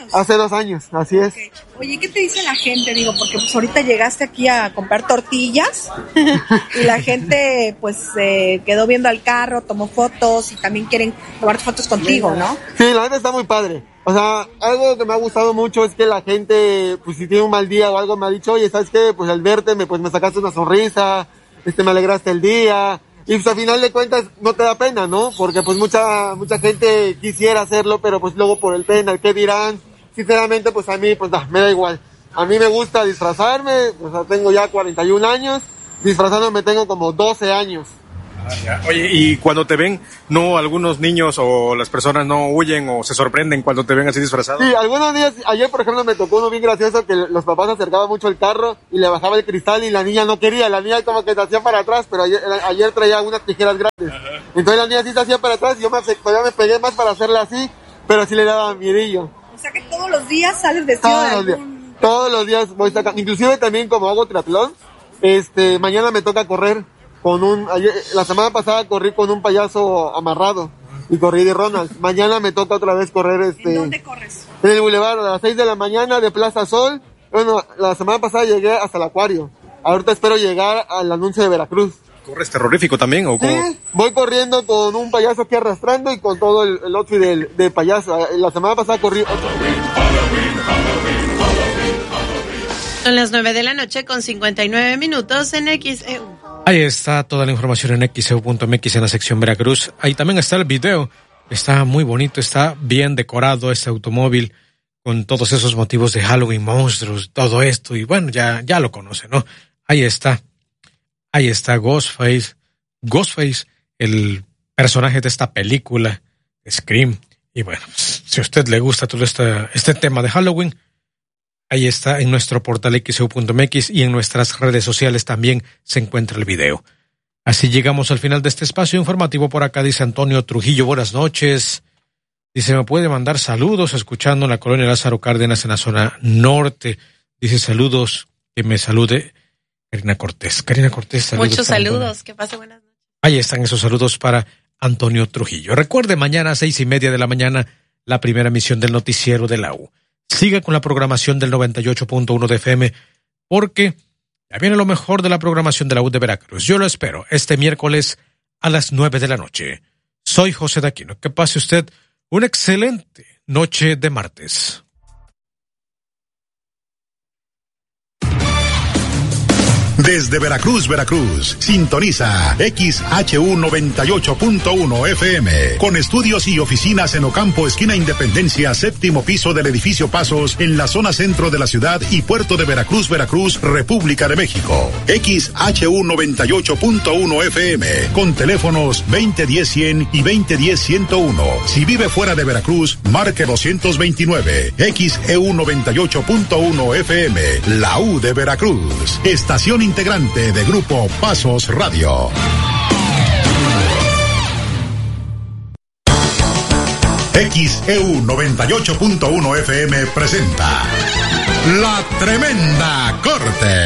Hace dos años, así es. Okay. Oye, ¿qué te dice la gente? Digo, porque pues ahorita llegaste aquí a comprar tortillas y la gente pues eh, quedó viendo al carro, tomó fotos y también quieren tomar fotos contigo, ¿no? Sí, la gente está muy padre. O sea, algo que me ha gustado mucho es que la gente, pues si tiene un mal día o algo, me ha dicho, oye, ¿sabes qué? Pues al verte, me, pues me sacaste una sonrisa, este, me alegraste el día. Y pues al final de cuentas no te da pena, ¿no? Porque pues mucha mucha gente quisiera hacerlo, pero pues luego por el pena, el qué dirán, sinceramente pues a mí pues nah, me da igual. A mí me gusta disfrazarme, o sea, tengo ya cuarenta y un años, disfrazándome tengo como doce años. Ah, ya. Oye, y cuando te ven, ¿no algunos niños o las personas no huyen o se sorprenden cuando te ven así disfrazado? Sí, algunos días, ayer por ejemplo me tocó uno bien gracioso que los papás acercaban mucho el carro y le bajaba el cristal y la niña no quería, la niña como que se hacía para atrás, pero ayer, ayer traía unas tijeras grandes. Ajá. Entonces la niña sí se hacía para atrás y yo me, todavía me pegué más para hacerla así, pero sí le daba miedillo. O sea que todos los días sales vestido todos de los días, algún... Todos los días voy sacando, inclusive también como hago triatlón, este, mañana me toca correr. Con un, ayer, la semana pasada corrí con un payaso amarrado y corrí de Ronald. Mañana me toca otra vez correr este. ¿En dónde corres? En el Boulevard a las seis de la mañana de Plaza Sol. Bueno, la semana pasada llegué hasta el Acuario. Ahorita espero llegar al anuncio de Veracruz. ¿Corres terrorífico también o cómo? Sí, voy corriendo con un payaso aquí arrastrando y con todo el, el outfit del, de payaso. La semana pasada corrí ocho. Son las nueve de la noche con cincuenta y nueve minutos en X E U. Ahí está toda la información en X E U punto M X en la sección Veracruz. Ahí también está el video. Está muy bonito, está bien decorado este automóvil con todos esos motivos de Halloween, monstruos, todo esto. Y bueno, ya, ya lo conocen, ¿no? Ahí está. Ahí está Ghostface. Ghostface, el personaje de esta película, Scream. Y bueno, si a usted le gusta todo este, este tema de Halloween, ahí está en nuestro portal X E U punto M X y en nuestras redes sociales también se encuentra el video. Así llegamos al final de este espacio informativo. Por acá dice Antonio Trujillo, buenas noches. Dice, me puede mandar saludos escuchando en la colonia Lázaro Cárdenas en la zona norte. Dice saludos, que me salude Karina Cortés. Karina Cortés, saludos. Muchos saludos, que pase buenas noches. Ahí están esos saludos para Antonio Trujillo. Recuerde, mañana a seis y media de la mañana, la primera emisión del noticiero de la U. Siga con la programación del noventa y ocho punto uno de F M, porque ya viene lo mejor de la programación de la U de Veracruz. Yo lo espero este miércoles a las nueve de la noche. Soy José Daquino. Que pase usted una excelente noche de martes. Desde Veracruz, Veracruz, sintoniza X H U noventa y ocho punto uno F M, con estudios y oficinas en Ocampo, esquina Independencia, séptimo piso del edificio Pasos, en la zona centro de la ciudad y puerto de Veracruz, Veracruz, República de México. X H U noventa y ocho punto uno F M, con teléfonos veinte diez cien y veinte diez ciento uno. Si vive fuera de Veracruz, marque doscientos veintinueve. X E U noventa y ocho punto uno F M, la U de Veracruz, estación integrante de Grupo Pasos Radio. X E U noventa y ocho punto uno F M presenta La Tremenda Corte.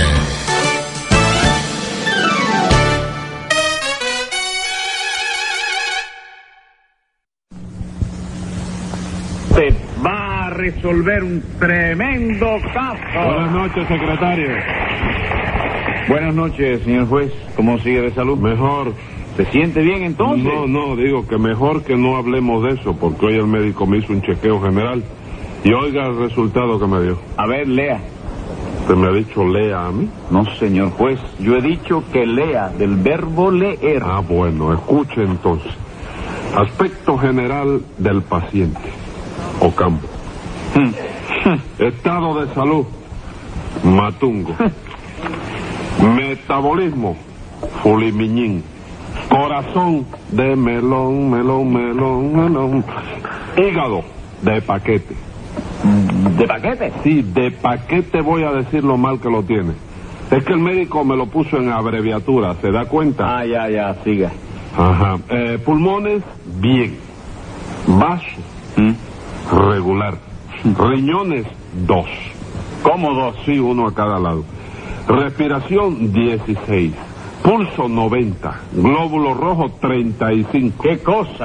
Se va a resolver un tremendo caso. Buenas noches, secretario. Buenas noches, señor juez. ¿Cómo sigue de salud? Mejor. ¿Se siente bien entonces? No, no, digo que mejor que no hablemos de eso, porque hoy el médico me hizo un chequeo general y oiga el resultado que me dio. A ver, lea. ¿Usted me ha dicho lea a mí? No, señor juez. Yo he dicho que lea, del verbo leer. Ah, bueno, escuche entonces. Aspecto general del paciente. Ocampo. Estado de salud. Matungo. Metabolismo, fulimiñín. Corazón de melón, melón, melón, melón. Hígado, de paquete. ¿De paquete? Sí, de paquete voy a decir lo mal que lo tiene. Es que el médico me lo puso en abreviatura, ¿se da cuenta? Ah, ya, ya, siga. Ajá. Eh, pulmones, bien. Vaso, ¿Mm? regular. Riñones, dos. ¿Cómo dos? Sí, uno a cada lado. Respiración, dieciséis. Pulso, noventa. Glóbulo rojo, treinta y cinco. ¿Qué cosa?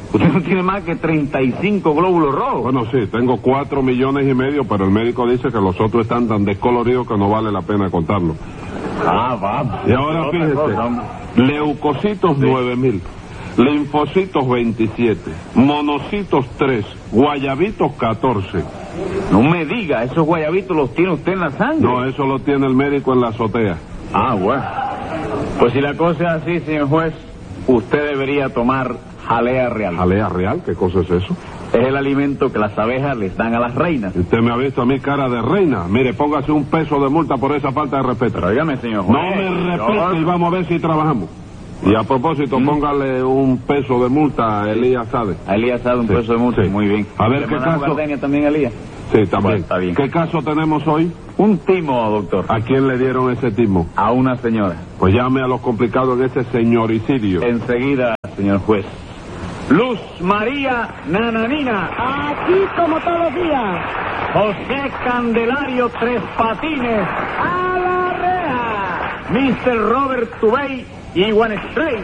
Usted no tiene más que treinta y cinco glóbulos rojos. Bueno, sí, tengo cuatro millones y medio, pero el médico dice que los otros están tan descoloridos que no vale la pena contarlo. Ah, va. Y ahora fíjese, leucocitos nueve mil, linfocitos veintisiete, monocitos tres, guayabitos catorce. No me diga, esos guayabitos los tiene usted en la sangre. No, eso lo tiene el médico en la azotea. Ah, bueno. Pues si la cosa es así, señor juez, usted debería tomar jalea real. ¿Jalea real? ¿Qué cosa es eso? Es el alimento que las abejas les dan a las reinas. Usted me ha visto a mí cara de reina. Mire, póngase un peso de multa por esa falta de respeto. Pero dígame, señor juez. No me repite y vamos a ver si trabajamos. Y a propósito, ¿Mm? póngale un peso de multa a Elías Sade. A Elías Sade un sí, peso de multa, sí. Muy bien. A ver, ¿qué caso? Gardenia también, Elías? Sí, también. Bueno, está bien. ¿Qué caso tenemos hoy? Un timo, doctor. ¿A quién le dieron ese timo? A una señora. Pues llame a los complicados en ese señoricidio. Enseguida, señor juez. Luz María Nananina. Aquí como todos los días. José Candelario Tres Patines. A la reja. mister Robert Tubey y One Straight.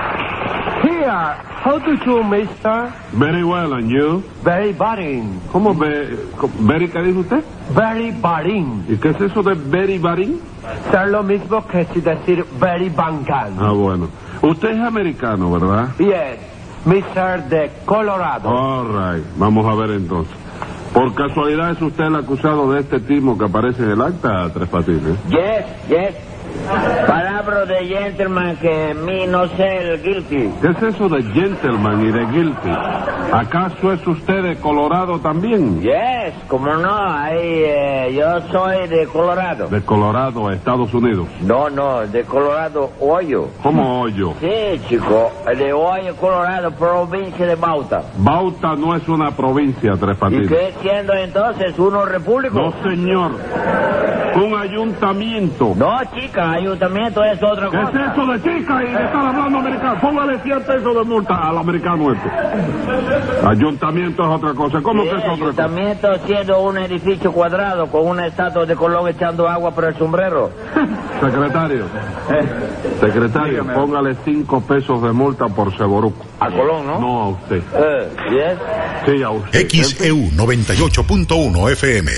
Here, how do you, mister? Very well, and you? Very boring. ¿Cómo ve? ¿Very qué dijo usted? Very boring. ¿Y qué es eso de very boring? Es lo mismo que si decir very bangán. Ah, bueno. Usted es americano, ¿verdad? Yes, mister de Colorado. All right, vamos a ver entonces. ¿Por casualidad es usted el acusado de este timo que aparece en el acta, Tres Patines? Yes, yes. Palabra de gentleman que mí no sé el guilty. ¿Qué es eso de gentleman y de guilty? ¿Acaso es usted de Colorado también? Yes, como no, ahí eh, yo soy de Colorado. ¿De Colorado, Estados Unidos? No, no, de Colorado, Hoyo. ¿Cómo Hoyo? Sí, chico, de Hoyo, Colorado, provincia de Bauta. Bauta no es una provincia, Tres Patines. ¿Y qué siendo entonces uno repúblico? No, señor. Un ayuntamiento. No, chica, ayuntamiento es otra cosa. ¿Qué es eso de chica y de estar hablando americano? Póngale cien pesos de multa al americano este. Ayuntamiento es otra cosa. ¿Cómo sí, que es otra ayuntamiento cosa? siendo un edificio cuadrado con una estatua de Colón echando agua por el sombrero. Secretario. Secretario, dígame. Póngale cinco pesos de multa por Seboruco. ¿A Colón, no? No, a usted. Eh, ¿yes? Sí, a usted. X E U noventa y ocho punto uno F M.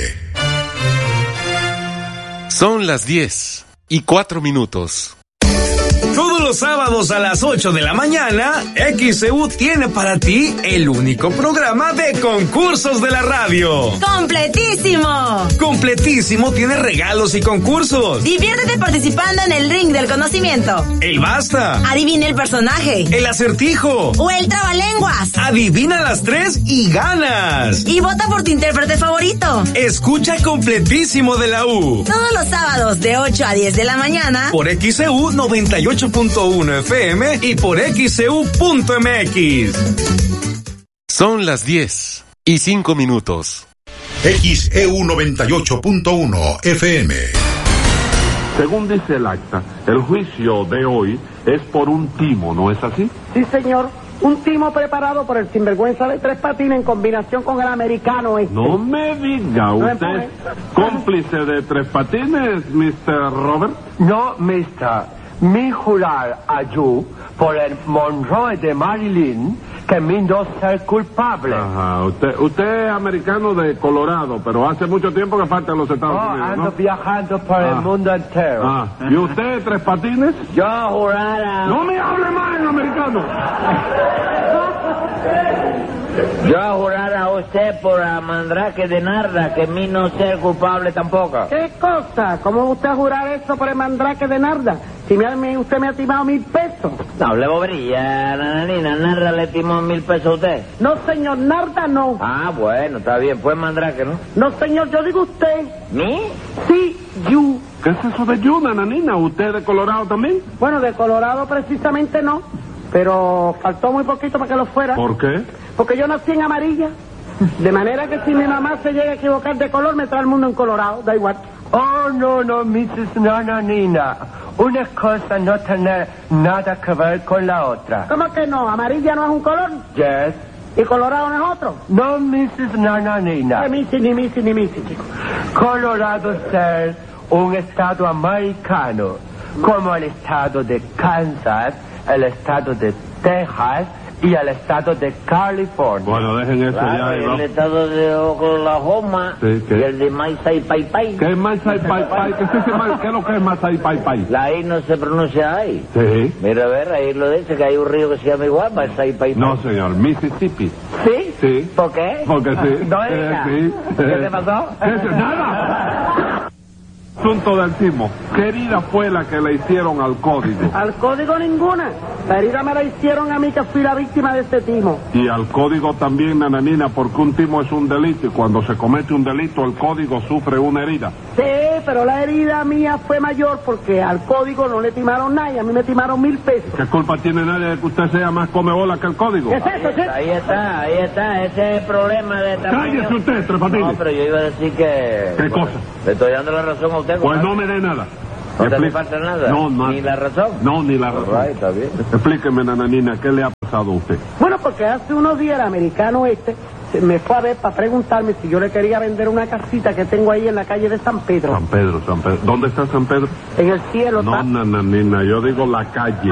Son las diez y cuatro minutos. Todos los sábados a las ocho de la mañana, X E U tiene para ti el único programa de concursos de la radio. ¡Completísimo! Completísimo tiene regalos y concursos. Diviértete participando en el ring del conocimiento. El basta. Adivina el personaje. El acertijo. O el trabalenguas. Adivina las tres y ganas. Y vota por tu intérprete favorito. Escucha Completísimo de la U. Todos los sábados de ocho a diez de la mañana. Por X E U noventa y ocho punto uno F M y por X E U punto M X. Son las diez y cinco minutos. X E U noventa y ocho punto uno F M. Según dice el acta, el juicio de hoy es por un timo, ¿no es así? Sí, señor. Un timo preparado por el sinvergüenza de Tres Patines en combinación con el americano este. No me diga, ¿usted es cómplice de Tres Patines, mister Robert? No, mister. Mi jurar a yo por el Monroe de Marilyn que mi no ser culpable. Ajá, usted, usted es americano de Colorado, pero hace mucho tiempo que falta en los Estados oh, Unidos, ando ¿no? viajando por ah. el mundo entero. Ah. ¿Y usted, Tres Patines? Yo jurar a... ¡No me hable más en americano! Yo jurar a usted por a Mandrake de Narda que mi no ser culpable tampoco. ¿Qué cosa? ¿Cómo usted jurar eso por el Mandrake de Narda? Si me, usted me ha timado mil pesos. No, le bobería, Nananina. Narda le timó mil pesos a usted. No, señor, Narda no. Ah, bueno, está bien. Pues Mandrake, ¿no? No, señor, yo digo usted. ¿Mi? Sí, you. ¿Qué es eso de you, Nananina? ¿Usted de Colorado también? Bueno, de Colorado precisamente no. Pero faltó muy poquito para que lo fuera. ¿Por qué? Porque yo nací en amarilla. De manera que si mi mamá se llega a equivocar de color, me trae el mundo en colorado. Da igual. Oh, no, no, missus Nananina. Una cosa no tiene nada que ver con la otra. ¿Cómo que no? ¿Amarilla no es un color? Yes. ¿Y colorado no es otro? No, missus Nananina. Ni misi, ni misi, ni misi, chico. Colorado es un estado americano, como el estado de Kansas, el estado de Texas, y el estado de California. Bueno, dejen eso Claro, ya. y ¿no? el estado de Oklahoma Sí, ¿qué? y el de Maisai Pai Pai. ¿Qué es Masai Pai Pai? ¿Qué es, ese ma- ¿Qué es lo que es Masai Pai Pai? La I no se pronuncia ahí. Sí. Mira, a ver, ahí lo dice que hay un río que se llama igual, Maisai Pai Pai. No, señor, Mississippi. ¿Sí? Sí. ¿Por qué? Porque sí. No Eh, diga. sí. ¿Qué te pasó? ¿Qué es? ¡Nada! Asunto del sismo. ¿Qué herida fue la que le hicieron al código? Al código ninguna. La herida me la hicieron a mí, que fui la víctima de este timo. Y al código también, nananina, porque un timo es un delito y cuando se comete un delito el código sufre una herida. Sí, pero la herida mía fue mayor porque al código no le timaron nada y a mí me timaron mil pesos. ¿Qué culpa tiene nadie de que usted sea más come bola que el código? ¿Qué es eso, sí? Ahí está, ahí está, ese es el problema de tamaño. ¡Cállese usted, Tres Patines! No, pero yo iba a decir que... ¿Qué cosa? Le estoy dando la razón a usted. Pues compadre. no me dé nada. ¿No te hace Explique. falta nada? No, no. ¿Ni la razón? No, ni la razón. All right, está bien. Explíqueme, nananina, ¿qué le ha pasado a usted? Bueno, porque hace unos días el americano este se me fue a ver para preguntarme si yo le quería vender una casita que tengo ahí en la calle de San Pedro. San Pedro, San Pedro. ¿Dónde está San Pedro? En el cielo No, está. nananina, yo digo la calle.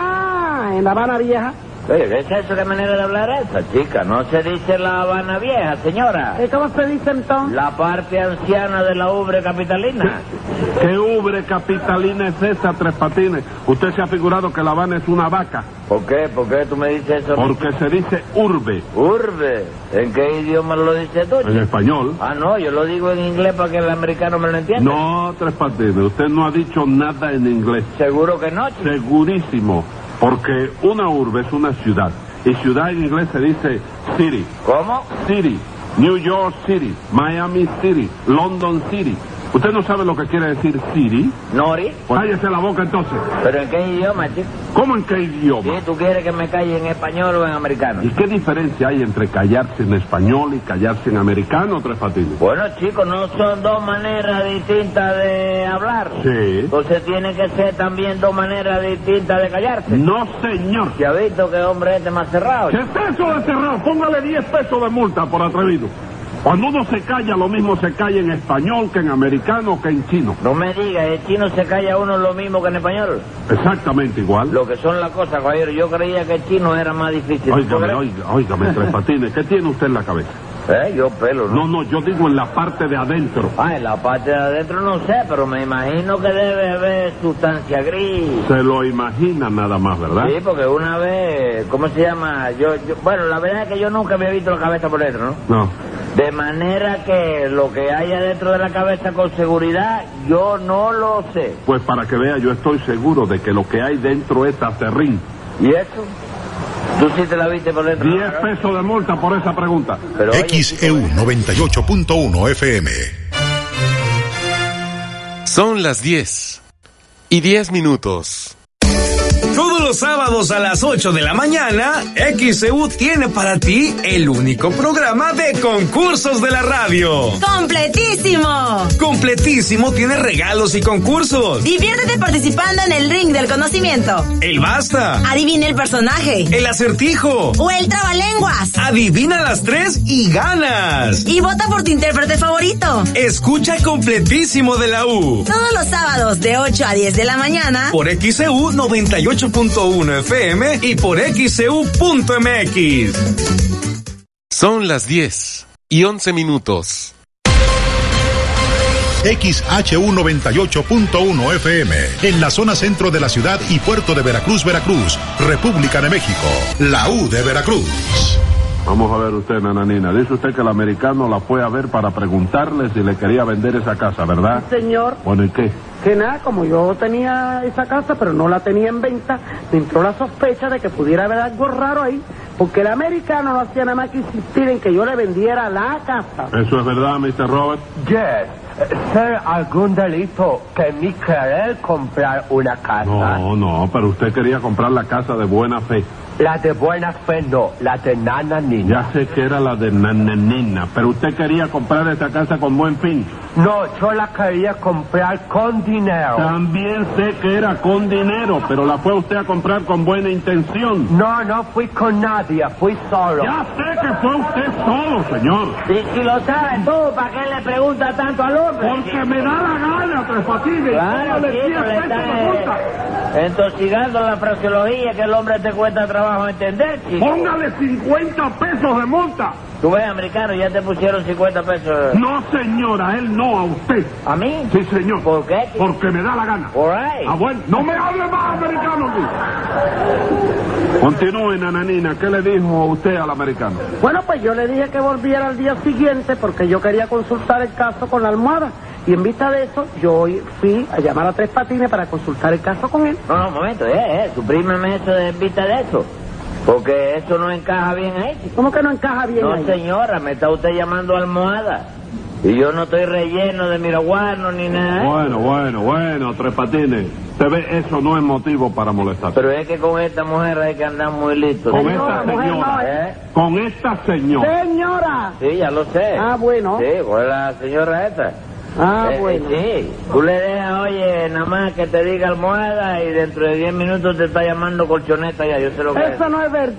Ah, en La Habana Vieja. Oye, ¿qué es eso? ¿Qué manera de hablar es esa, chica? No se dice La Habana Vieja, señora. ¿Y cómo se dice entonces? La parte anciana de la ubre capitalina. ¿Qué ubre capitalina es esa, Tres Patines? Usted se ha figurado que La Habana es una vaca. ¿Por qué? ¿Por qué tú me dices eso? Porque se dice urbe. Urbe. ¿En qué idioma lo dices tú, En chica? español. Ah, no, yo lo digo en inglés para que el americano me lo entienda. No, Tres Patines, usted no ha dicho nada en inglés. ¿Seguro que no, chica? Segurísimo. Porque una urbe es una ciudad. Y ciudad en inglés se dice city. ¿Cómo? City. New York City. Miami City. London City. ¿Usted no sabe lo que quiere decir city? ¿Nori? Cállese la boca entonces. ¿Pero en qué idioma, chico? ¿Cómo en qué idioma? ¿Sí? ¿Tú quieres que me calle en español o en americano? ¿Y qué diferencia hay entre callarse en español y callarse en americano, Tres Patines? Bueno, chicos, no son dos maneras distintas de hablar. Sí. Entonces tiene que ser también dos maneras distintas de callarse. No, señor. ¿Se ha visto que hombre este más cerrado? ¿Qué es eso de cerrado? Póngale diez pesos de multa por atrevido. Cuando uno se calla, lo mismo se calla en español que en americano que en chino. No me digas, ¿el chino se calla uno lo mismo que en español? Exactamente igual. Lo que son las cosas, caballero. Yo creía que el chino era más difícil. Óigame, oiga, óigame, Tres Patines, ¿qué tiene usted en la cabeza? ¿Eh? Yo pelo, ¿no? No, no, yo digo en la parte de adentro. Ah, en la parte de adentro no sé, pero me imagino que debe haber sustancia gris. Se lo imagina nada más, ¿verdad? Sí, porque una vez, ¿cómo se llama? Yo, yo, bueno, la verdad es que yo nunca había visto la cabeza por dentro, ¿no? No. De manera que lo que hay adentro de la cabeza con seguridad, yo no lo sé. Pues para que vea, yo estoy seguro de que lo que hay dentro es acerrín. ¿Y eso? ¿Tú sí te la viste por dentro? Diez pesos de multa por esa pregunta. Pero, oye, X E U noventa y ocho punto uno F M. Son las diez y diez minutos. Todos los sábados a las ocho de la mañana, X E U tiene para ti el único programa de concursos de la radio. ¡Completísimo! Completísimo tiene regalos y concursos. Diviértete participando en el ring del conocimiento. El basta. Adivina el personaje. El acertijo. O el trabalenguas. Adivina las tres y ganas. Y vota por tu intérprete favorito. Escucha Completísimo de la U. Todos los sábados de ocho a diez de la mañana. Por X E U noventa y ocho punto uno F M y por X E U punto M X. Son las diez y once minutos. X H U noventa y ocho punto uno F M, en la zona centro de la ciudad y puerto de Veracruz, Veracruz, República de México, la U de Veracruz. Vamos a ver usted, nananina. Dice usted que el americano la fue a ver para preguntarle si le quería vender esa casa, ¿verdad? Señor, Bueno, ¿y qué? que nada, como yo tenía esa casa, pero no la tenía en venta, me entró la sospecha de que pudiera haber algo raro ahí, porque el americano no hacía nada más que insistir en que yo le vendiera la casa. ¿Eso es verdad, mister Robert? Yes. ¿Ser algún delito que mi querer comprar una casa? No, no, pero usted quería comprar la casa de buena fe. La de buena fe no, la de nananina. Ya sé que era la de nananina, pero usted quería comprar esta casa con buen fin. No, yo la quería comprar con dinero. También sé que era con dinero, pero la fue usted a comprar con buena intención. No, no fui con nadie, fui solo. Ya sé que fue usted solo, señor. Y si lo sabes tú, ¿para qué le preguntas tanto al hombre? Porque me da la gana, Tres Patines. Claro, Póngale sí, diez pero le pesos de está, multa. Entosigando la fraseología que el hombre te cuesta trabajo entender, chico. Póngale cincuenta pesos de multa. Tú ves, americano, ya te pusieron cincuenta pesos. No, señora, él no, a usted. ¿A mí? Sí, señor. ¿Por qué? Porque me da la gana. All right. Ah, bueno, no me hable más, americano, aquí. Continúe, nananina. ¿Qué le dijo usted al americano? Bueno, pues yo le dije que volviera al día siguiente porque yo quería consultar el caso con la almohada. Y en vista de eso, yo fui a llamar a Tres Patines para consultar el caso con él. No, no, un momento, eh, eh, suprímeme eso de en vista de eso. Porque eso no encaja bien ahí. ¿Cómo que no encaja bien no, ahí? No, señora, me está usted llamando almohada. Y yo no estoy relleno de miraguano ni nada. Bueno, bueno, bueno, Tres Patines. Te ve, eso no es motivo para molestar. Pero es que con esta mujer hay que andar muy listo. Con Señora, esta mujer, señora. no, ¿Eh? Con esta señora. Señora. Sí, ya lo sé. Ah, bueno. Sí, pues la señora esta. Ah, eh, bueno. Sí, tú le dejas, oye, nada más que te diga almohada y dentro de diez minutos te está llamando colchoneta ya, yo sé lo que Eso es. no es verdad.